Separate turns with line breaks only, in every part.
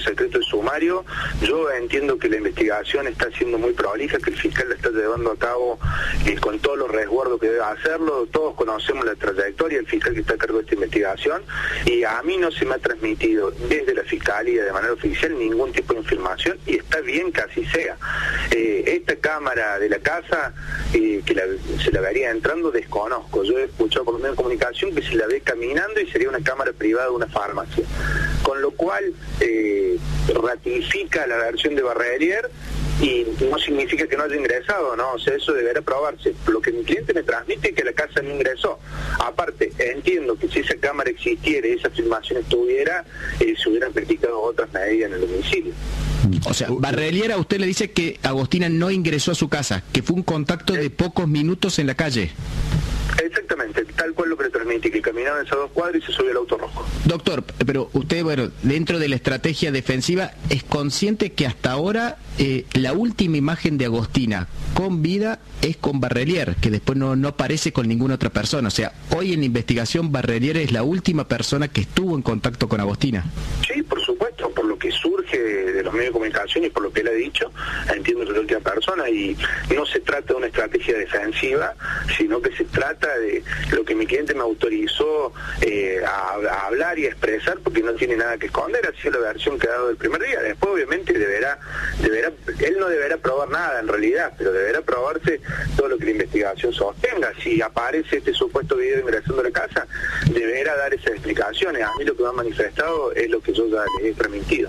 secreto de sumario. Yo entiendo que la investigación está siendo muy prolija, que el fiscal la está llevando a cabo con todos los resguardos que debe hacerlo. Todos conocemos la trayectoria del fiscal que está a cargo de esta investigación, y a mí no se me ha transmitido desde la fiscalía de manera oficial ningún tipo de información, y está bien que así sea. Esta cámara de la casa, se la vería entrando, desconozco. Yo he escuchado por los medios de comunicación que se la ve caminando y sería una cámara privada de una farmacia, con lo cual ratifica la versión de Barrelier y no significa que no haya ingresado, ¿no? O sea, eso deberá probarse. Lo que mi cliente me transmite es que la casa no ingresó. Aparte, entiendo que si esa cámara existiera y esa filmación estuviera, se hubieran practicado otras medidas en el domicilio.
O sea, Barrelier a usted le dice que Agostina no ingresó a su casa, que fue un contacto de pocos minutos en la calle.
Exactamente, tal cual lo que le transmití, que caminaban esas 2 cuadras y se subió el auto rojo.
Doctor, pero usted, bueno, dentro de la estrategia defensiva, ¿es consciente que hasta ahora la última imagen de Agostina con vida es con Barrelier, que después no aparece con ninguna otra persona? O sea, hoy en la investigación Barrelier es la última persona que estuvo en contacto con Agostina.
Sí, por supuesto, por lo que surge de los medios de comunicación y por lo que él ha dicho, entiendo que es la última persona, y no se trata de una estrategia defensiva, sino que se trata de lo que mi cliente me autorizó a hablar y a expresar, porque no tiene nada que esconder. Ha sido la versión que ha dado el primer día. Después obviamente él no deberá probar nada en realidad, pero deberá probarse todo lo que la investigación sostenga. Si aparece este supuesto video ingresando a la casa, deberá dar esas explicaciones. A mí lo que me han manifestado es lo que yo ya les he transmitido.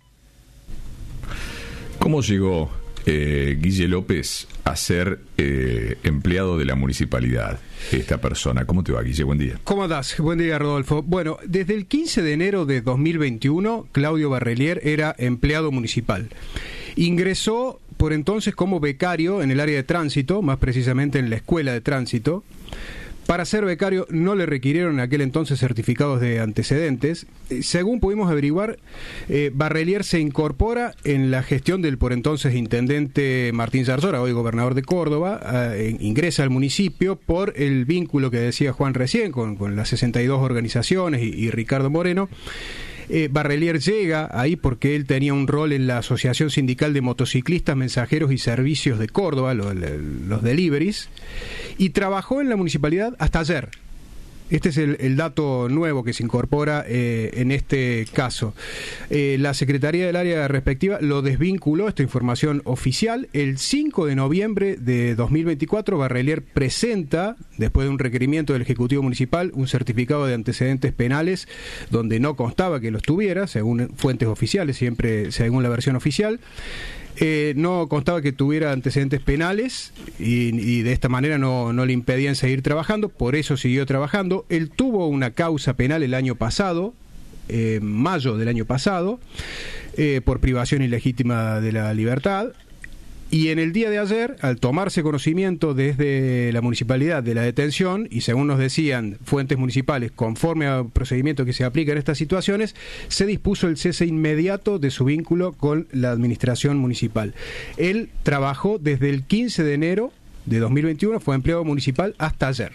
¿Cómo llegó Guille López a ser empleado de la municipalidad, esta persona? ¿Cómo te va, Guille? Buen día.
¿Cómo andás? Buen día, Rodolfo. Bueno, desde el 15 de enero de 2021, Claudio Barrelier era empleado municipal. Ingresó por entonces como becario en el área de tránsito, más precisamente en la escuela de tránsito. Para ser becario no le requirieron en aquel entonces certificados de antecedentes. Según pudimos averiguar, Barrelier se incorpora en la gestión del por entonces intendente Martín Zarzora, hoy gobernador de Córdoba. Ingresa al municipio por el vínculo que decía Juan recién con las 62 organizaciones y Ricardo Moreno. Barrelier llega ahí porque él tenía un rol en la Asociación Sindical de Motociclistas, Mensajeros y Servicios de Córdoba, los deliveries, y trabajó en la municipalidad hasta ayer. Este es el dato nuevo que se incorpora en este caso. La Secretaría del área respectiva lo desvinculó, esta información oficial. El 5 de noviembre de 2024, Barrelier presenta, después de un requerimiento del Ejecutivo Municipal, un certificado de antecedentes penales donde no constaba que los tuviera, según fuentes oficiales, siempre según la versión oficial. No constaba que tuviera antecedentes penales y de esta manera no le impedían seguir trabajando, por eso siguió trabajando. Él tuvo una causa penal el año pasado, mayo del año pasado, por privación ilegítima de la libertad. Y en el día de ayer, al tomarse conocimiento desde la municipalidad de la detención, y según nos decían fuentes municipales, conforme al procedimiento que se aplica en estas situaciones, se dispuso el cese inmediato de su vínculo con la administración municipal. Él trabajó desde el 15 de enero de 2021, fue empleado municipal hasta ayer.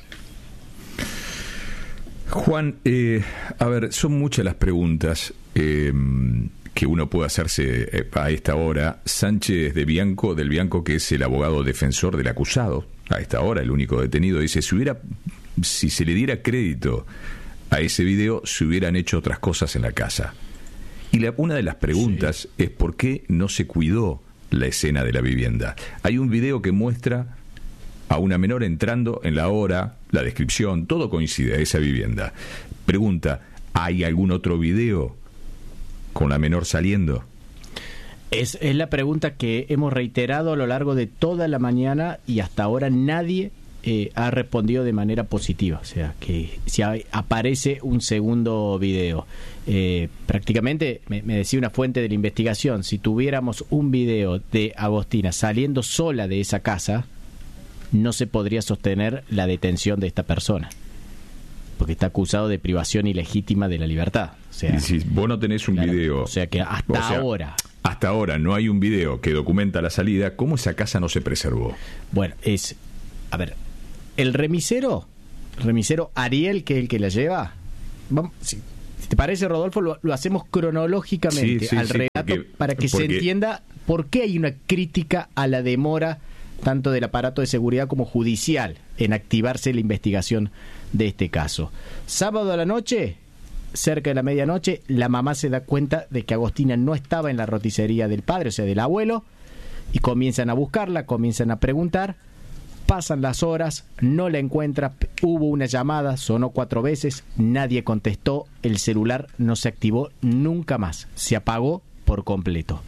Juan, a ver, son muchas las preguntas que uno puede hacerse a esta hora. Sánchez del Bianco, que es el abogado defensor del acusado, a esta hora el único detenido, dice, si se le diera crédito a ese video, se hubieran hecho otras cosas en la casa. Y una de las preguntas es por qué no se cuidó la escena de la vivienda. Hay un video que muestra a una menor entrando en la hora, la descripción, todo coincide a esa vivienda. Pregunta, ¿hay algún otro video con la menor saliendo?
Es la pregunta que hemos reiterado a lo largo de toda la mañana y hasta ahora nadie ha respondido de manera positiva. O sea, que si aparece un segundo video. Prácticamente, me decía una fuente de la investigación, si tuviéramos un video de Agostina saliendo sola de esa casa, no se podría sostener la detención de esta persona, porque está acusado de privación ilegítima de la libertad. O sea,
y si vos no tenés un video,
o sea que hasta ahora no hay un video que documenta la salida, ¿cómo esa casa no se preservó? Bueno, a ver, el remisero Ariel, que es el que la lleva, Si te parece, Rodolfo, lo hacemos cronológicamente al relato para que se entienda por qué hay una crítica a la demora tanto del aparato de seguridad como judicial en activarse la investigación de este caso. Sábado a la noche, cerca de la medianoche, la mamá se da cuenta de que Agostina no estaba en la roticería del padre, o sea, del abuelo, y comienzan a buscarla, comienzan a preguntar. Pasan las horas, no la encuentra, hubo una llamada, sonó 4 veces, nadie contestó, el celular no se activó nunca más, se apagó por completo.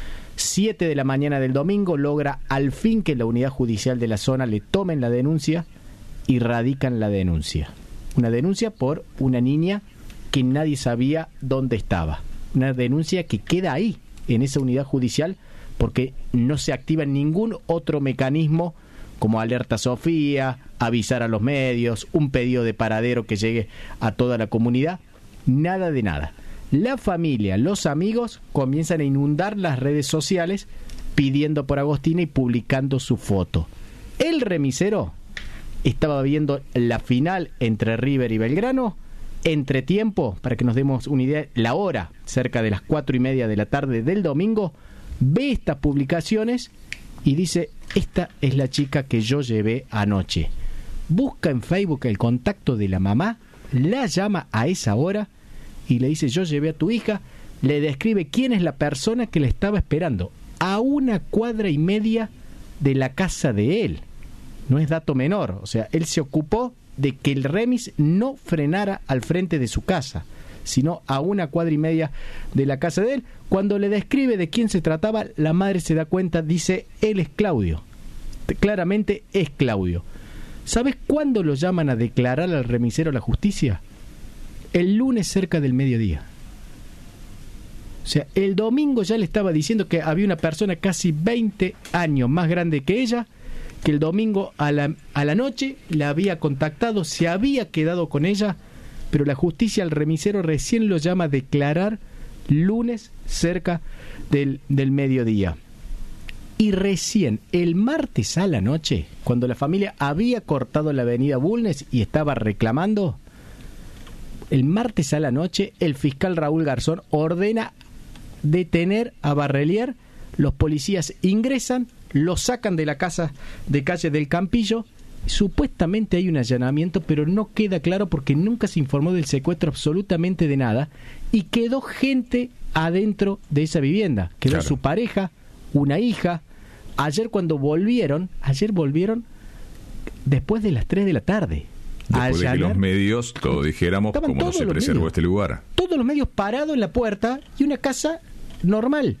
7 de la mañana del domingo logra al fin que la unidad judicial de la zona le tomen la denuncia y radican la denuncia. Una denuncia por una niña que nadie sabía dónde estaba. Una denuncia que queda ahí, en esa unidad judicial, porque no se activa ningún otro mecanismo como Alerta Sofía, avisar a los medios, un pedido de paradero que llegue a toda la comunidad. Nada de nada. La familia, los amigos comienzan a inundar las redes sociales pidiendo por Agostina y publicando su foto. El remisero estaba viendo la final entre River y Belgrano. Entre tiempo, para que nos demos una idea, la hora, cerca de las 4:30 de la tarde del domingo, ve estas publicaciones y dice: esta es la chica que yo llevé anoche. Busca en Facebook el contacto de la mamá, la llama a esa hora y le dice: yo llevé a tu hija. Le describe quién es la persona que le estaba esperando a 1,5 cuadras de la casa de él. No es dato menor, o sea, él se ocupó de que el remis no frenara al frente de su casa, sino a 1,5 cuadras de la casa de él. Cuando le describe de quién se trataba, la madre se da cuenta, dice: él es Claudio. Claramente es Claudio. ¿Sabes cuándo lo llaman a declarar al remisero a la justicia? El lunes cerca del mediodía. O sea, el domingo ya le estaba diciendo que había una persona casi 20 años más grande que ella, que el domingo a la noche la había contactado, se había quedado con ella, pero la justicia al remisero recién lo llama a declarar lunes cerca del mediodía. Y recién el martes a la noche, cuando la familia había cortado la avenida Bulnes y estaba reclamando, el martes a la noche el fiscal Raúl Garzón ordena detener a Barrelier. Los policías ingresan, lo sacan de la casa de calle del Campillo. Supuestamente hay un allanamiento, pero no queda claro porque nunca se informó del secuestro absolutamente de nada, y quedó gente adentro de esa vivienda. Quedó su pareja, una hija. Ayer volvieron después de las 3 de la tarde.
Después de que los medios, todos dijéramos, cómo no se preservó este lugar.
Todos los medios parados en la puerta y una casa normal.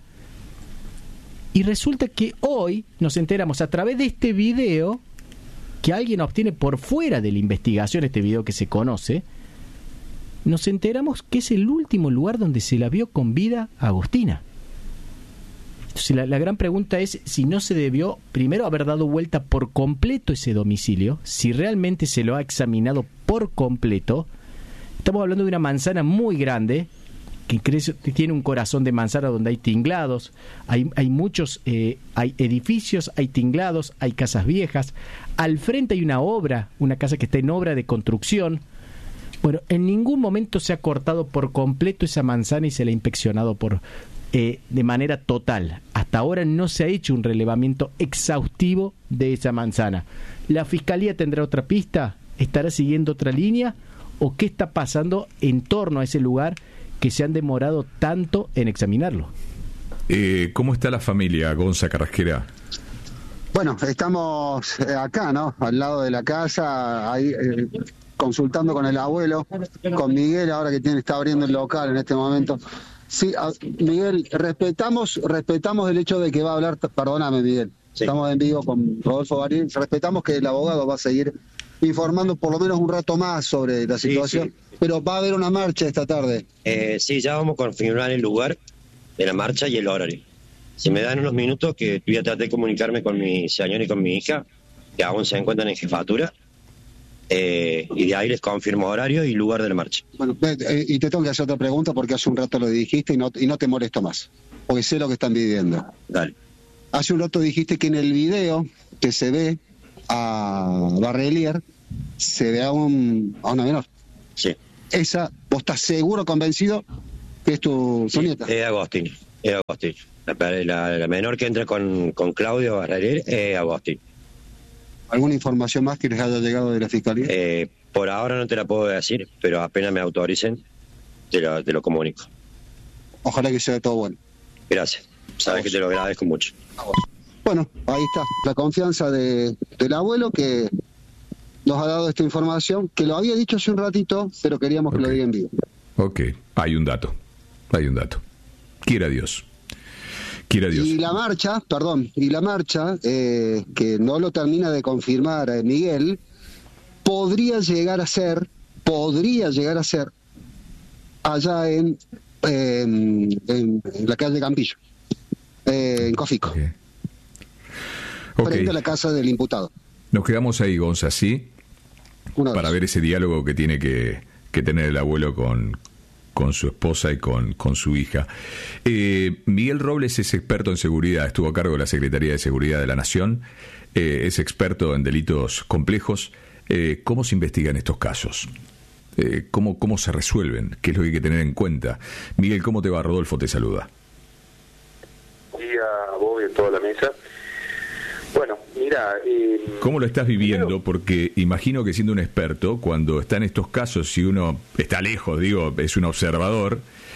Y resulta que hoy nos enteramos a través de este video que alguien obtiene por fuera de la investigación, este video que se conoce, nos enteramos que es el último lugar donde se la vio con vida a Agostina. Entonces la gran pregunta es si no se debió primero haber dado vuelta por completo ese domicilio, si realmente se lo ha examinado por completo. Estamos hablando de una manzana muy grande, que tiene un corazón de manzana donde hay tinglados, hay muchos, hay edificios, hay tinglados, hay casas viejas. Al frente hay una casa que está en obra de construcción. Bueno, en ningún momento se ha cortado por completo esa manzana y se la ha inspeccionado de manera total. Hasta ahora no se ha hecho un relevamiento exhaustivo de esa manzana. ¿La Fiscalía tendrá otra pista? ¿Estará siguiendo otra línea? ¿O qué está pasando en torno a ese lugar que se han demorado tanto en examinarlo?
¿Cómo está la familia, Gonza Carrasquera?
Bueno, estamos acá, ¿no? Al lado de la casa, ahí consultando con el abuelo, con Miguel, ahora que está abriendo el local en este momento. Sí, Miguel, respetamos el hecho de que va a hablar, perdóname, Miguel, sí. Estamos en vivo con Rodolfo Barriel, respetamos que el abogado va a seguir informando por lo menos un rato más sobre la situación, sí. Pero va a haber una marcha esta tarde.
Sí, ya vamos a confirmar el lugar de la marcha y el horario. Si me dan unos minutos, que voy a tratar de comunicarme con mi señor y con mi hija, que aún se encuentran en jefatura, y de ahí les confirmo horario y lugar de la marcha.
Bueno, y te tengo que hacer otra pregunta porque hace un rato lo dijiste y no te molesto más, porque sé lo que están viviendo.
Dale.
Hace un rato dijiste que en el video que se ve a Barrelier se ve a una menor.
Sí.
Esa ¿Vos estás seguro, convencido que es tu nieta?
Es Agostín. La menor que entra con Claudio Barralier es Agostín.
¿Alguna información más que les haya llegado de la Fiscalía?
Por ahora no te la puedo decir, pero apenas me autoricen, te lo comunico.
Ojalá que sea todo bueno.
Gracias. Sabes que te lo agradezco mucho.
Bueno, ahí está, la confianza del abuelo que nos ha dado esta información, que lo había dicho hace un ratito, pero queríamos que lo diga en vivo.
Ok, hay un dato. Quiera Dios.
Y la marcha, que no lo termina de confirmar Miguel, podría llegar a ser allá en la calle Campillo, en Cofico, frente a la casa del imputado.
Nos quedamos ahí, Gonza, ¿sí? Para ver ese diálogo que tiene que tener el abuelo con su esposa y con su hija. Miguel Robles es experto en seguridad, estuvo a cargo de la Secretaría de Seguridad de la Nación, es experto en delitos complejos. ¿Cómo se investigan estos casos? ¿Cómo se resuelven? ¿Qué es lo que hay que tener en cuenta? Miguel, ¿cómo te va? Rodolfo te saluda.
Buen día a vos y a toda la mesa. Bueno, mira...
¿Cómo lo estás viviendo? Porque imagino que siendo un experto, cuando está en estos casos, si uno está lejos, es un observador,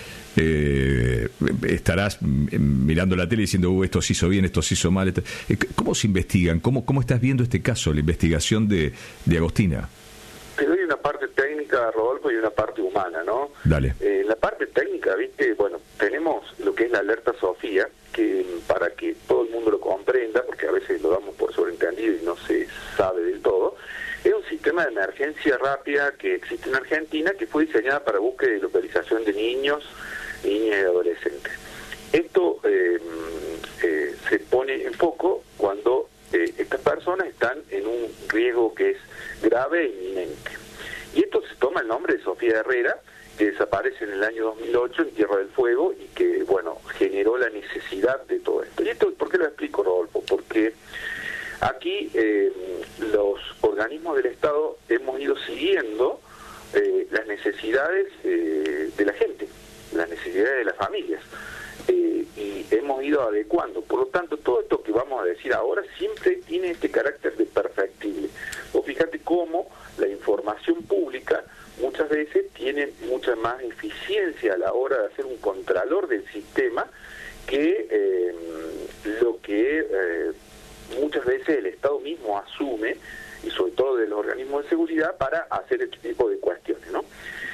estarás mirando la tele diciendo, esto se hizo bien, esto se hizo mal. ¿Cómo se investigan? ¿Cómo estás viendo este caso, la investigación de Agostina?
Te doy una parte técnica, Rodolfo, y una parte humana, ¿no?
Dale.
La parte técnica, bueno, tenemos lo que es la alerta Sofía, que para que todo el mundo lo comprenda, porque a veces lo damos por sobreentendido y no se sabe del todo, es un sistema de emergencia rápida que existe en Argentina, que fue diseñada para búsqueda y localización de niñas y adolescentes. Esto se pone en foco cuando estas personas están en un riesgo que es grave e inminente. Y esto se toma el nombre de Sofía Herrera, que desaparece en el año 2008 en Tierra del Fuego y que, generó la necesidad de todo esto. ¿Y esto por qué lo explico, Rodolfo? Porque aquí los organismos del Estado hemos ido siguiendo las necesidades de la gente, las necesidades de las familias, y hemos ido adecuando. Por lo tanto, todo esto que vamos a decir ahora siempre tiene este carácter de perfectible. Vos fíjate cómo la información pública muchas veces tiene mucha más eficiencia a la hora de hacer un contralor del sistema que lo que muchas veces el Estado mismo asume, y sobre todo de los organismos de seguridad, para hacer este tipo de cuestiones, ¿no?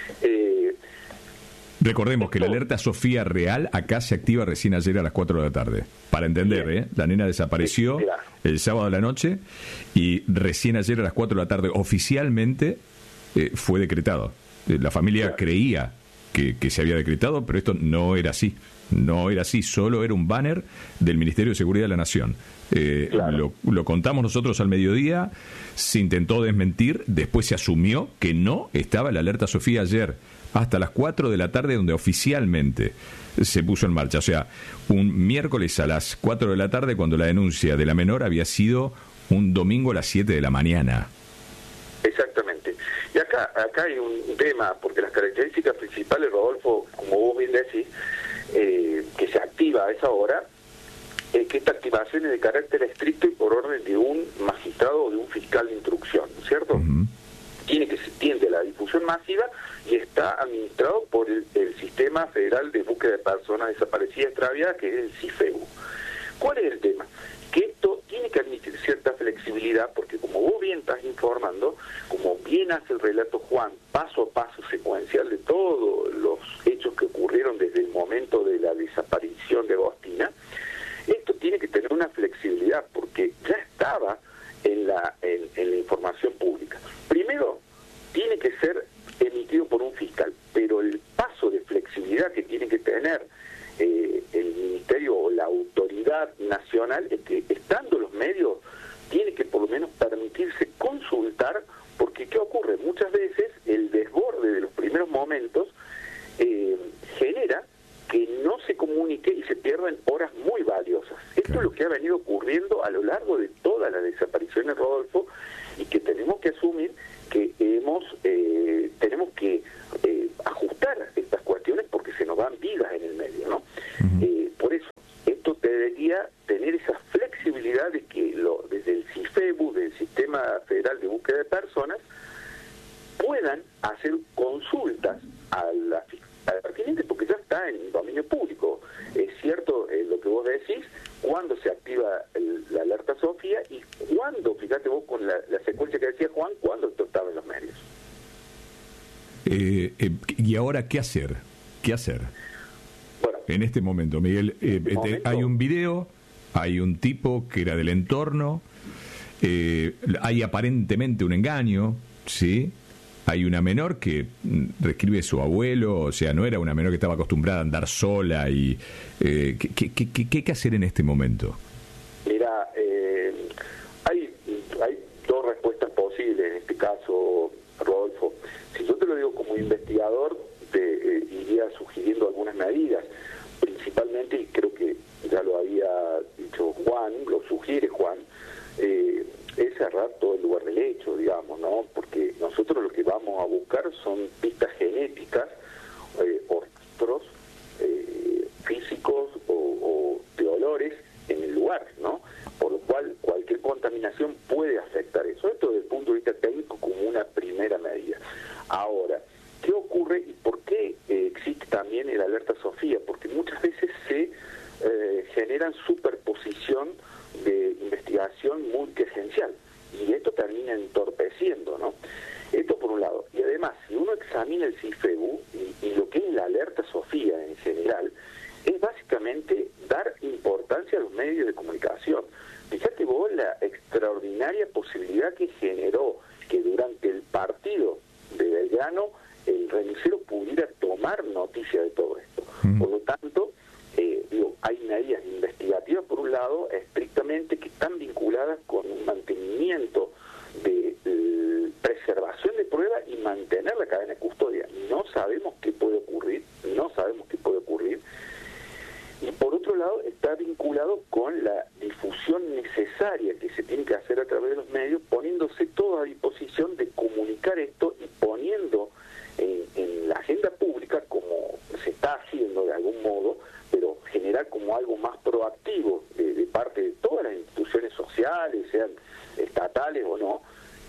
Recordemos que la alerta Sofía Real acá se activa recién ayer a las 4 de la tarde. Para entender, la nena desapareció el sábado de la noche y recién ayer a las 4 de la tarde oficialmente fue decretado. La familia creía que se había decretado, pero esto no era así. No era así, solo era un banner del Ministerio de Seguridad de la Nación. Lo contamos nosotros al mediodía, se intentó desmentir, después se asumió que no estaba la alerta Sofía ayer, hasta las 4 de la tarde, donde oficialmente se puso en marcha. O sea, un miércoles a las 4 de la tarde, cuando la denuncia de la menor había sido un domingo a las 7 de la mañana.
Exactamente. Y acá hay un tema, porque las características principales, Rodolfo, como vos bien decís, que se activa a esa hora, es que esta activación es de carácter estricto y por orden de un magistrado o de un fiscal de instrucción, ¿cierto? Uh-huh. Tiende a la difusión masiva y está administrado por el Sistema Federal de Búsqueda de Personas Desaparecidas Extraviadas, que es el CIFEU. ¿Cuál es el tema? Que esto tiene que admitir cierta flexibilidad, porque como vos bien estás informando, como bien hace el relato Juan, paso a paso secuencial de todos los hechos que ocurrieron desde el momento de la desaparición de Agostina, esto tiene que tener una flexibilidad, porque ya estaba en la información pública. Primero, tiene que ser emitido por un fiscal, pero el paso de flexibilidad que tiene que tener el Ministerio o la autoridad nacional es que, estando los medios, tiene que por lo menos permitirse consultar, porque ¿qué ocurre? Muchas veces el desborde de los primeros momentos genera que no se comunique y se pierden horas muy valiosas. Esto es lo que ha venido ocurriendo a lo largo de todas las desapariciones, Rodolfo, y que tenemos que asumir que tenemos que ajustar Por eso, esto debería tener esa flexibilidad de que desde el CIFEBU, del Sistema Federal de Búsqueda de Personas, puedan hacer consultas a la pertinente, porque ya está en dominio público. Es cierto lo que vos decís, cuándo se activa la alerta Sofía y cuándo, fíjate vos con la secuencia que decía Juan, cuándo esto estaba en los medios.
¿Y ahora qué hacer? ¿Qué hacer?
Bueno,
en este momento, Miguel, hay un video, hay un tipo que era del entorno, hay aparentemente un engaño, ¿sí? Hay una menor que describe su abuelo, o sea, no era una menor que estaba acostumbrada a andar sola. Y ¿qué hay que hacer en este momento?
Mira, hay dos respuestas posibles en este caso, Rodolfo. Si yo te lo digo como investigador, te iría sugiriendo algunas medidas, principalmente, y creo que ya lo había dicho Juan, lo sugiere Juan, es cerrar todo el lugar del hecho, digamos, ¿no? Porque nosotros lo que vamos a buscar son pistas genéticas o rastros físicos o de olores en el lugar, ¿no? Por lo cual cualquier contaminación puede afectar eso. Esto desde el punto de vista técnico como una primera medida. Ahora, ¿qué ocurre y por qué existe también el alerta Sofía? Porque muchas veces se generan superposición de investigación multiesencial y esto termina entorpeciendo, ¿no? Esto por un lado. Y además, si uno examina el CIFEBU y lo que es la alerta Sofía en general, es básicamente dar importancia a los medios de comunicación. Fíjate vos la extraordinaria posibilidad que generó que durante el partido de Belgrano el remisero pudiera tomar noticia de todo esto. Por lo tanto, hay medidas investigativas, por un lado, estrictamente que están vinculadas con un mantenimiento de preservación de prueba y mantener la cadena de custodia. No sabemos qué puede ocurrir. Y por otro lado, está vinculado con la difusión necesaria que se tiene que hacer a través de los medios, poniéndose todo a disposición de comunicar esto y poniendo en la agenda pública, como se está haciendo de algún modo, pero generar como algo más proactivo de parte de todas las instituciones sociales, sean estatales o no,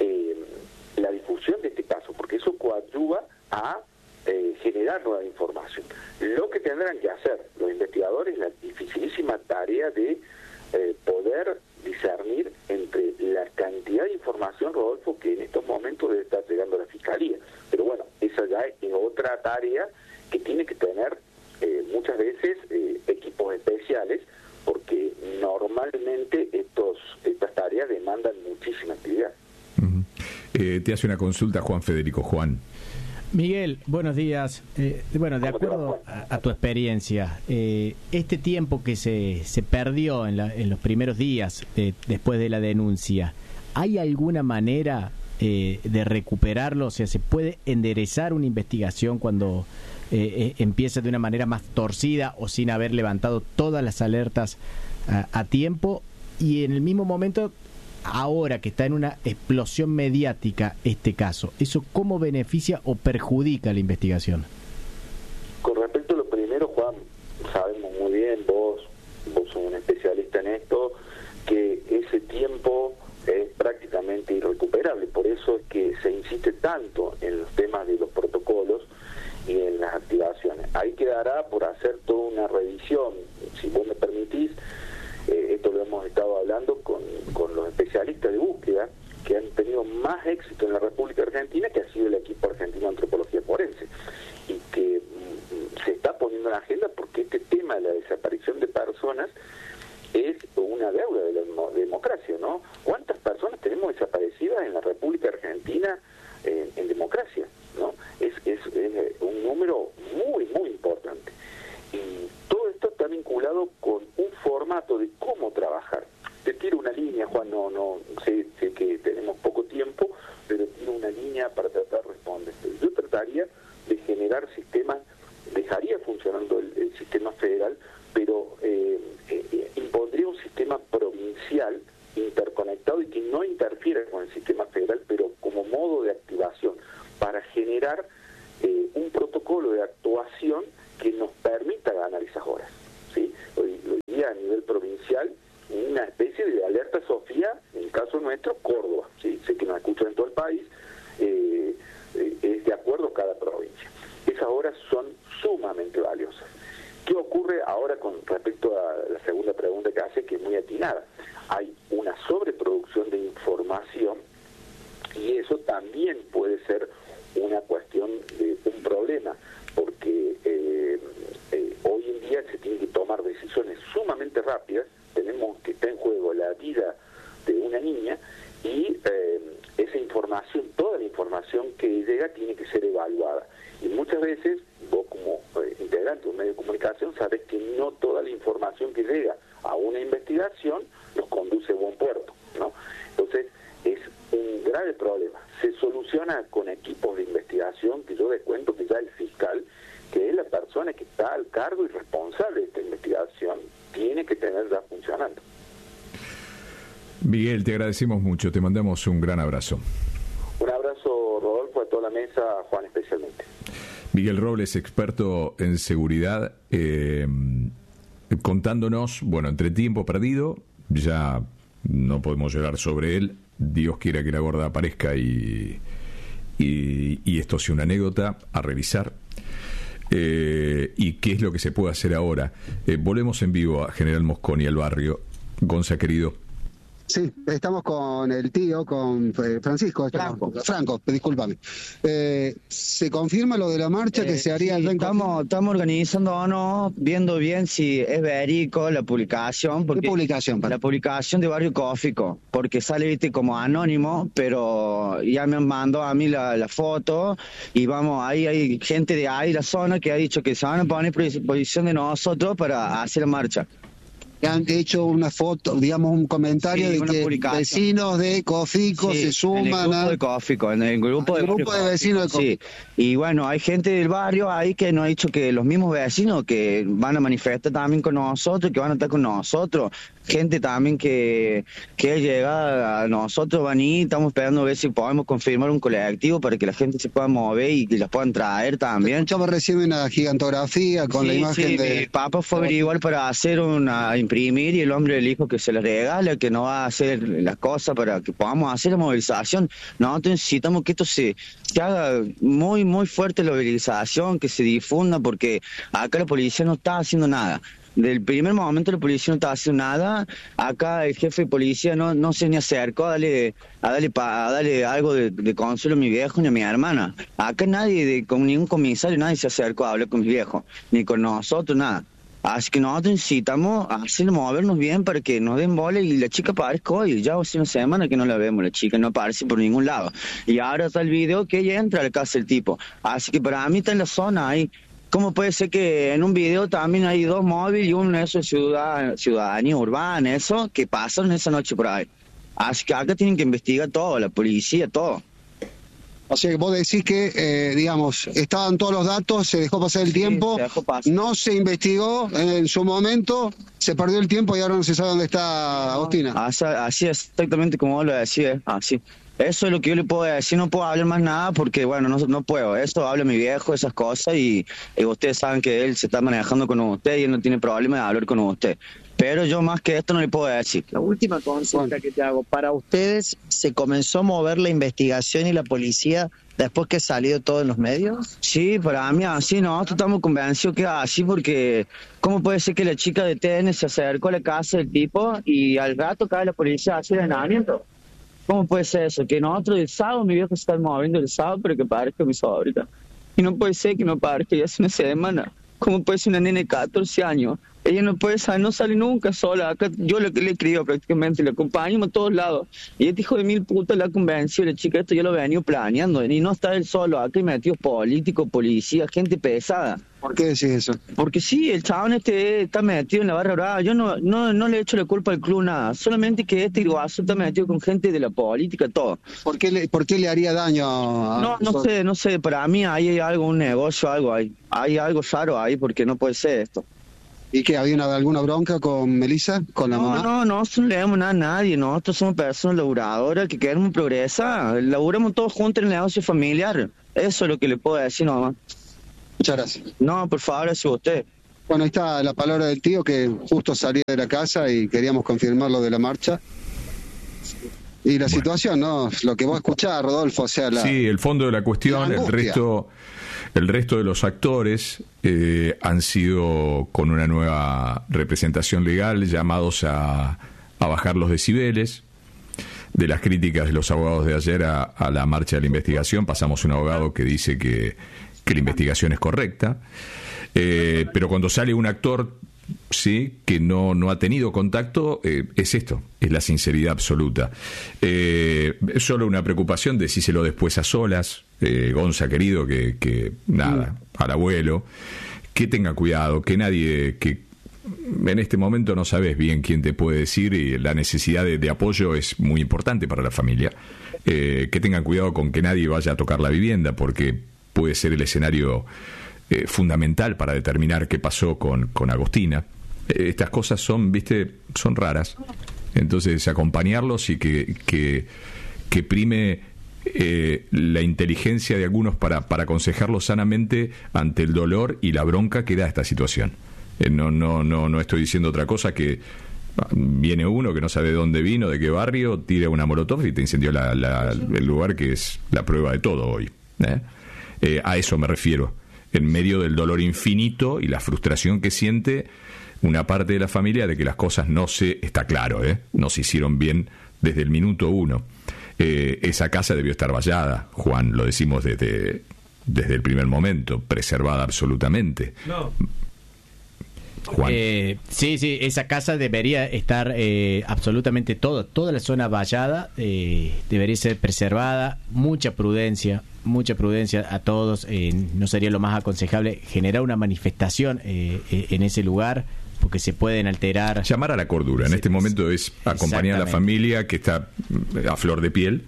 la difusión de este caso, porque eso coadyuva a generar nueva información. Lo que tendrán que hacer los investigadores es la dificilísima tarea de poder discernir entre la cantidad de información, Rodolfo, que en estos momentos debe estar llegando a la Fiscalía. Pero bueno, esa ya es otra tarea que tiene que tener muchas veces equipos especiales, porque normalmente estas tareas demandan muchísima actividad.
Te hace una consulta Juan Federico. Juan.
Miguel, buenos días. Bueno, de acuerdo a tu experiencia, este tiempo que se perdió en los primeros días después de la denuncia, ¿hay alguna manera de recuperarlo? O sea, ¿se puede enderezar una investigación cuando empieza de una manera más torcida o sin haber levantado todas las alertas a tiempo? Y en el mismo momento, ahora que está en una explosión mediática este caso, ¿eso cómo beneficia o perjudica la investigación?
Con respecto a lo primero, Juan, sabemos muy bien, vos sos un especialista en esto, que ese tiempo es prácticamente irrecuperable. Por eso es que se insiste tanto en los temas de los protocolos y en las activaciones. Ahí quedará por hacer toda una revisión, si vos me permitís. Esto lo hemos estado hablando con los especialistas de búsqueda que han tenido más éxito en la República Argentina, que ha sido el equipo argentino de antropología forense, y que se está poniendo en la agenda porque este tema de la desaparición de personas es una deuda de la democracia, ¿no? ¿Cuántas personas tenemos desaparecidas en la República Argentina en democracia, ¿no? Es un número muy, muy importante. Y todo esto está vinculado con un formato de cómo trabajar. Te tiro una línea, Juan, no sé que tenemos poco tiempo, pero tiro una línea para tratar de responder. Yo trataría de generar sistemas, dejaría funcionando el sistema federal, pero impondría un sistema provincial interconectado y que no interfiera con el sistema federal, pero como modo de activación, para generar un protocolo de actuación que nos permita ganar esas horas. especial, una especie de alerta Sofía, en el caso nuestro, Córdoba, ¿sí? Sé que nos escuchan en todo el país, es de acuerdo a cada provincia. Esas horas son sumamente valiosas. ¿Qué ocurre ahora con respecto a la segunda pregunta que hace, que es muy atinada? Hay una sobreproducción de información y eso también puede ser una cuestión de un problema, porque hoy en día se tienen que tomar decisiones sumamente rápidas, tenemos que estar en juego la vida de una niña y esa información, toda la información que llega tiene que ser evaluada. Y muchas veces, vos como integrante de un medio de comunicación, sabés que no toda la información que llega a una investigación nos conduce a buen puerto, ¿no? Entonces, es un grave problema. Se soluciona con equipos de investigación, que yo les cuento que ya el fiscal, que es la persona que está al cargo y responsable de esta investigación, tiene que tener ya funcionando.
Miguel, te agradecemos mucho, te mandamos un gran abrazo.
Un abrazo, Rodolfo, a toda la mesa, a Juan especialmente.
Miguel Robles, experto en seguridad, contándonos, bueno, entre tiempo perdido, ya no podemos llorar sobre él, Dios quiera que la gorda aparezca y esto sea una anécdota a revisar. Y qué es lo que se puede hacer ahora. Volvemos en vivo a General Mosconi, al barrio. Gonza, querido.
Sí, estamos con el tío, con Francisco. Franco, discúlpame. ¿Se confirma lo de la marcha que se haría el
estamos organizándonos, viendo bien si es verídico la publicación. Porque
¿qué publicación?
La publicación de Barrio Cófico, porque sale, viste, como anónimo, pero ya me mandó a mí la foto y vamos, ahí hay gente de ahí, la zona, que ha dicho que se van a poner a disposición de nosotros para hacer la marcha.
Han hecho una foto, digamos, un comentario de que vecinos de Cófico se suman
en el grupo de Cófico, en el grupo de
vecinos de Cófico.
Sí, y bueno, hay gente del barrio ahí que nos ha dicho que los mismos vecinos que van a manifestar también con nosotros, que van a estar con nosotros, gente también que llega a nosotros, van a ir, estamos esperando a ver si podemos confirmar un colectivo para que la gente se pueda mover y que las puedan traer también.
Escuchamos recién una gigantografía con la imagen de...
Mi papá fue a averiguar para hacer imprimir, y el hombre le dijo que se les regala, que no va a hacer las cosas para que podamos hacer la movilización. Nosotros necesitamos que esto se haga muy, muy fuerte, la movilización, que se difunda, porque acá la policía no está haciendo nada. Del primer momento la policía no estaba haciendo nada. Acá el jefe de policía no se ni acercó a darle algo de consuelo a mi viejo ni a mi hermana. Acá nadie, con ningún comisario, nadie se acercó a hablar con mi viejo, ni con nosotros, nada. Así que nosotros necesitamos movernos bien para que nos den bola y la chica aparezca hoy. Ya hace una semana que no la vemos, la chica no aparece por ningún lado. Y ahora está el video que ella entra a la casa del tipo. Así que para mí está en la zona ahí. ¿Cómo puede ser que en un video también hay dos móviles y uno de esos ciudadanía urbana, eso, que pasaron esa noche por ahí? Así que acá tienen que investigar todo, la policía, todo.
O sea, que vos decís que, digamos, estaban todos los datos, se dejó pasar el tiempo, no se investigó en su momento, se perdió el tiempo y ahora no se sabe dónde está Agustina.
Así es, exactamente como vos lo decís, así. Eso es lo que yo le puedo decir, no puedo hablar más nada porque, bueno, no puedo. Eso habla mi viejo, esas cosas, y ustedes saben que él se está manejando con usted y él no tiene problema de hablar con usted. Pero yo más que esto no le puedo decir.
La última consulta que te hago, ¿para ustedes se comenzó a mover la investigación y la policía después que salió todo en los medios?
Sí, para mí así, nosotros estamos convencidos que es así, porque ¿cómo puede ser que la chica de TN se acercó a la casa del tipo y al rato cae la policía a hacer el allanamiento? ¿Cómo puede ser eso? Que nosotros el sábado, mi viejo se está moviendo el sábado, pero que parezca mi sobrina. Y no puede ser que no parezca ya hace una semana. ¿Cómo puede ser una nena de 14 años? Ella no puede salir, no sale nunca sola. Acá yo le he criado prácticamente, le acompañamos a todos lados. Y este hijo de mil putas la convenció, la chica, esto ya lo había venido planeando. Y no está él solo, acá hay metidos políticos, policía, gente pesada.
¿Por qué decís eso?
Porque sí, el chabón está metido en la barra brava. Yo no le echo la culpa al club nada. Solamente que este guaso está metido con gente de la política, todo.
¿Por qué le haría daño a...
No sé. Para mí ahí hay algo, un negocio, algo ahí. Hay algo raro ahí, porque no puede ser esto.
¿Y que había alguna bronca con Melissa, con la mamá?
No, nosotros no le damos nada a nadie. Nosotros somos personas laburadoras que queremos progresar. Laburamos todos juntos en el negocio familiar. Eso es lo que le puedo decir nomás.
Muchas gracias.
No, por favor, hacia usted.
Bueno, ahí está la palabra del tío, que justo salía de la casa y queríamos confirmar lo de la marcha. Y la situación, ¿no? Lo que vos escuchás, Rodolfo, o sea...
Sí, el fondo de la cuestión, el resto de los actores han sido, con una nueva representación legal, llamados a bajar los decibeles. De las críticas de los abogados de ayer a la marcha de la investigación, pasamos un abogado que dice que la investigación es correcta. Pero cuando sale un actor, sí, que no ha tenido contacto, es esto, es la sinceridad absoluta. Es solo una preocupación, decíselo después a solas, Gonza querido, que nada, al abuelo, que tenga cuidado, que nadie, que en este momento no sabes bien quién te puede decir, y la necesidad de apoyo es muy importante para la familia. Que tengan cuidado con que nadie vaya a tocar la vivienda, porque puede ser el escenario fundamental para determinar qué pasó con Agostina. Estas cosas son raras. Entonces, acompañarlos y que prime la inteligencia de algunos para aconsejarlos sanamente ante el dolor y la bronca que da esta situación. No estoy diciendo otra cosa que viene uno que no sabe de dónde vino, de qué barrio, tira una molotov y te incendió el lugar, que es la prueba de todo hoy. A eso me refiero, en medio del dolor infinito y la frustración que siente una parte de la familia de que las cosas no se hicieron bien desde el minuto uno. Esa casa debió estar vallada, Juan, lo decimos desde el primer momento, preservada absolutamente. No. Juan.
Sí, esa casa debería estar absolutamente toda la zona vallada, debería ser preservada, mucha prudencia a todos. No sería lo más aconsejable generar una manifestación en ese lugar, porque se pueden alterar.
Llamar a la cordura en este momento es acompañar a la familia que está a flor de piel,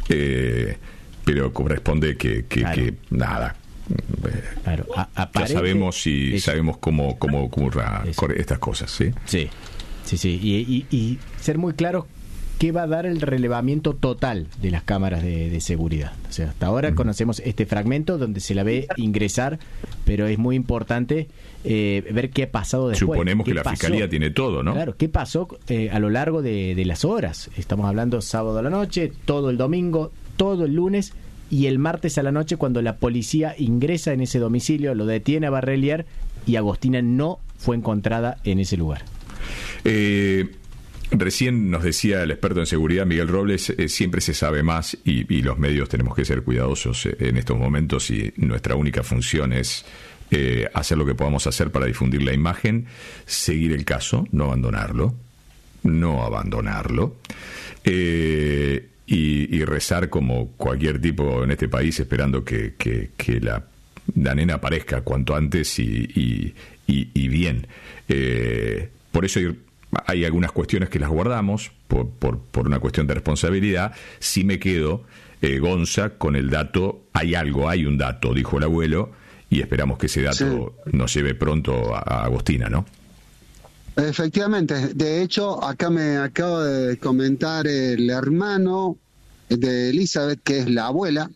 pero corresponde que nada.
Claro,
ya sabemos sabemos cómo ocurran estas cosas, ¿sí?
Sí. Y ser muy claros que va a dar el relevamiento total de las cámaras de seguridad. O sea, hasta ahora conocemos este fragmento donde se la ve ingresar, pero es muy importante ver qué ha pasado después.
Suponemos que la Fiscalía tiene todo, ¿no?
Claro, qué pasó a lo largo de las horas. Estamos hablando sábado a la noche, todo el domingo, todo el lunes y el martes a la noche, cuando la policía ingresa en ese domicilio, lo detiene a Barrelier y Agostina no fue encontrada en ese lugar.
Recién nos decía el experto en seguridad, Miguel Robles, siempre se sabe más y los medios tenemos que ser cuidadosos en estos momentos, y nuestra única función es hacer lo que podamos hacer para difundir la imagen, seguir el caso, no abandonarlo, y rezar como cualquier tipo en este país, esperando que la nena aparezca cuanto antes y bien. Por eso hay algunas cuestiones que las guardamos por una cuestión de responsabilidad. Sí me quedo, Gonza, con el dato. Hay un dato, dijo el abuelo, y esperamos que ese dato nos lleve pronto a Agostina, ¿no?
Efectivamente. De hecho, acá me acaba de comentar el hermano de Elizabeth, que es la abuela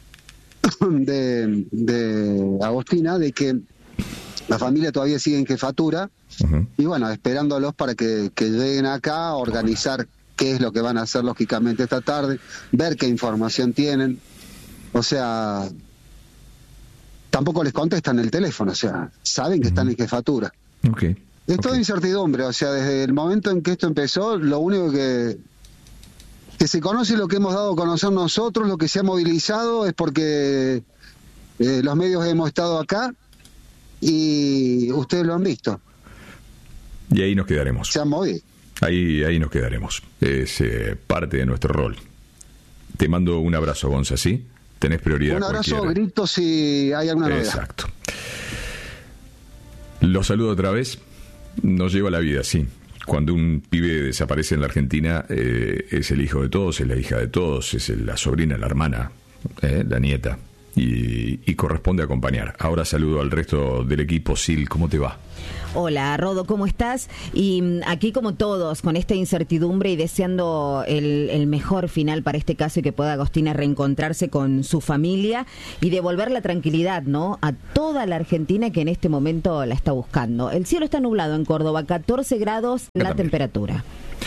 de Agostina, de que la familia todavía sigue en jefatura. Y bueno, esperándolos para que lleguen acá a organizar qué es lo que van a hacer lógicamente esta tarde, ver qué información tienen. O sea, tampoco les contestan el teléfono, o sea, saben que están en jefatura. Es toda incertidumbre, o sea, desde el momento en que esto empezó, lo único que se conoce, lo que hemos dado a conocer nosotros, lo que se ha movilizado, es porque los medios hemos estado acá y ustedes lo han visto.
Y ahí nos quedaremos.
Se han movido.
Ahí nos quedaremos. Es parte de nuestro rol. Te mando un abrazo, Gonza, ¿sí? Tenés prioridad.
Un abrazo, grito si hay alguna novedad.
Exacto. Los saludo otra vez. Nos lleva la vida, sí. Cuando un pibe desaparece en la Argentina, es el hijo de todos, es la hija de todos, es la sobrina, la hermana, la nieta. y corresponde acompañar. Ahora saludo al resto del equipo. Sil, ¿cómo te va?
Hola, Rodo, ¿cómo estás? Y aquí como todos, con esta incertidumbre y deseando el mejor final para este caso y que pueda Agostina reencontrarse con su familia y devolver la tranquilidad, ¿no?, a toda la Argentina que en este momento la está buscando. El cielo está nublado en Córdoba, 14 grados la temperatura.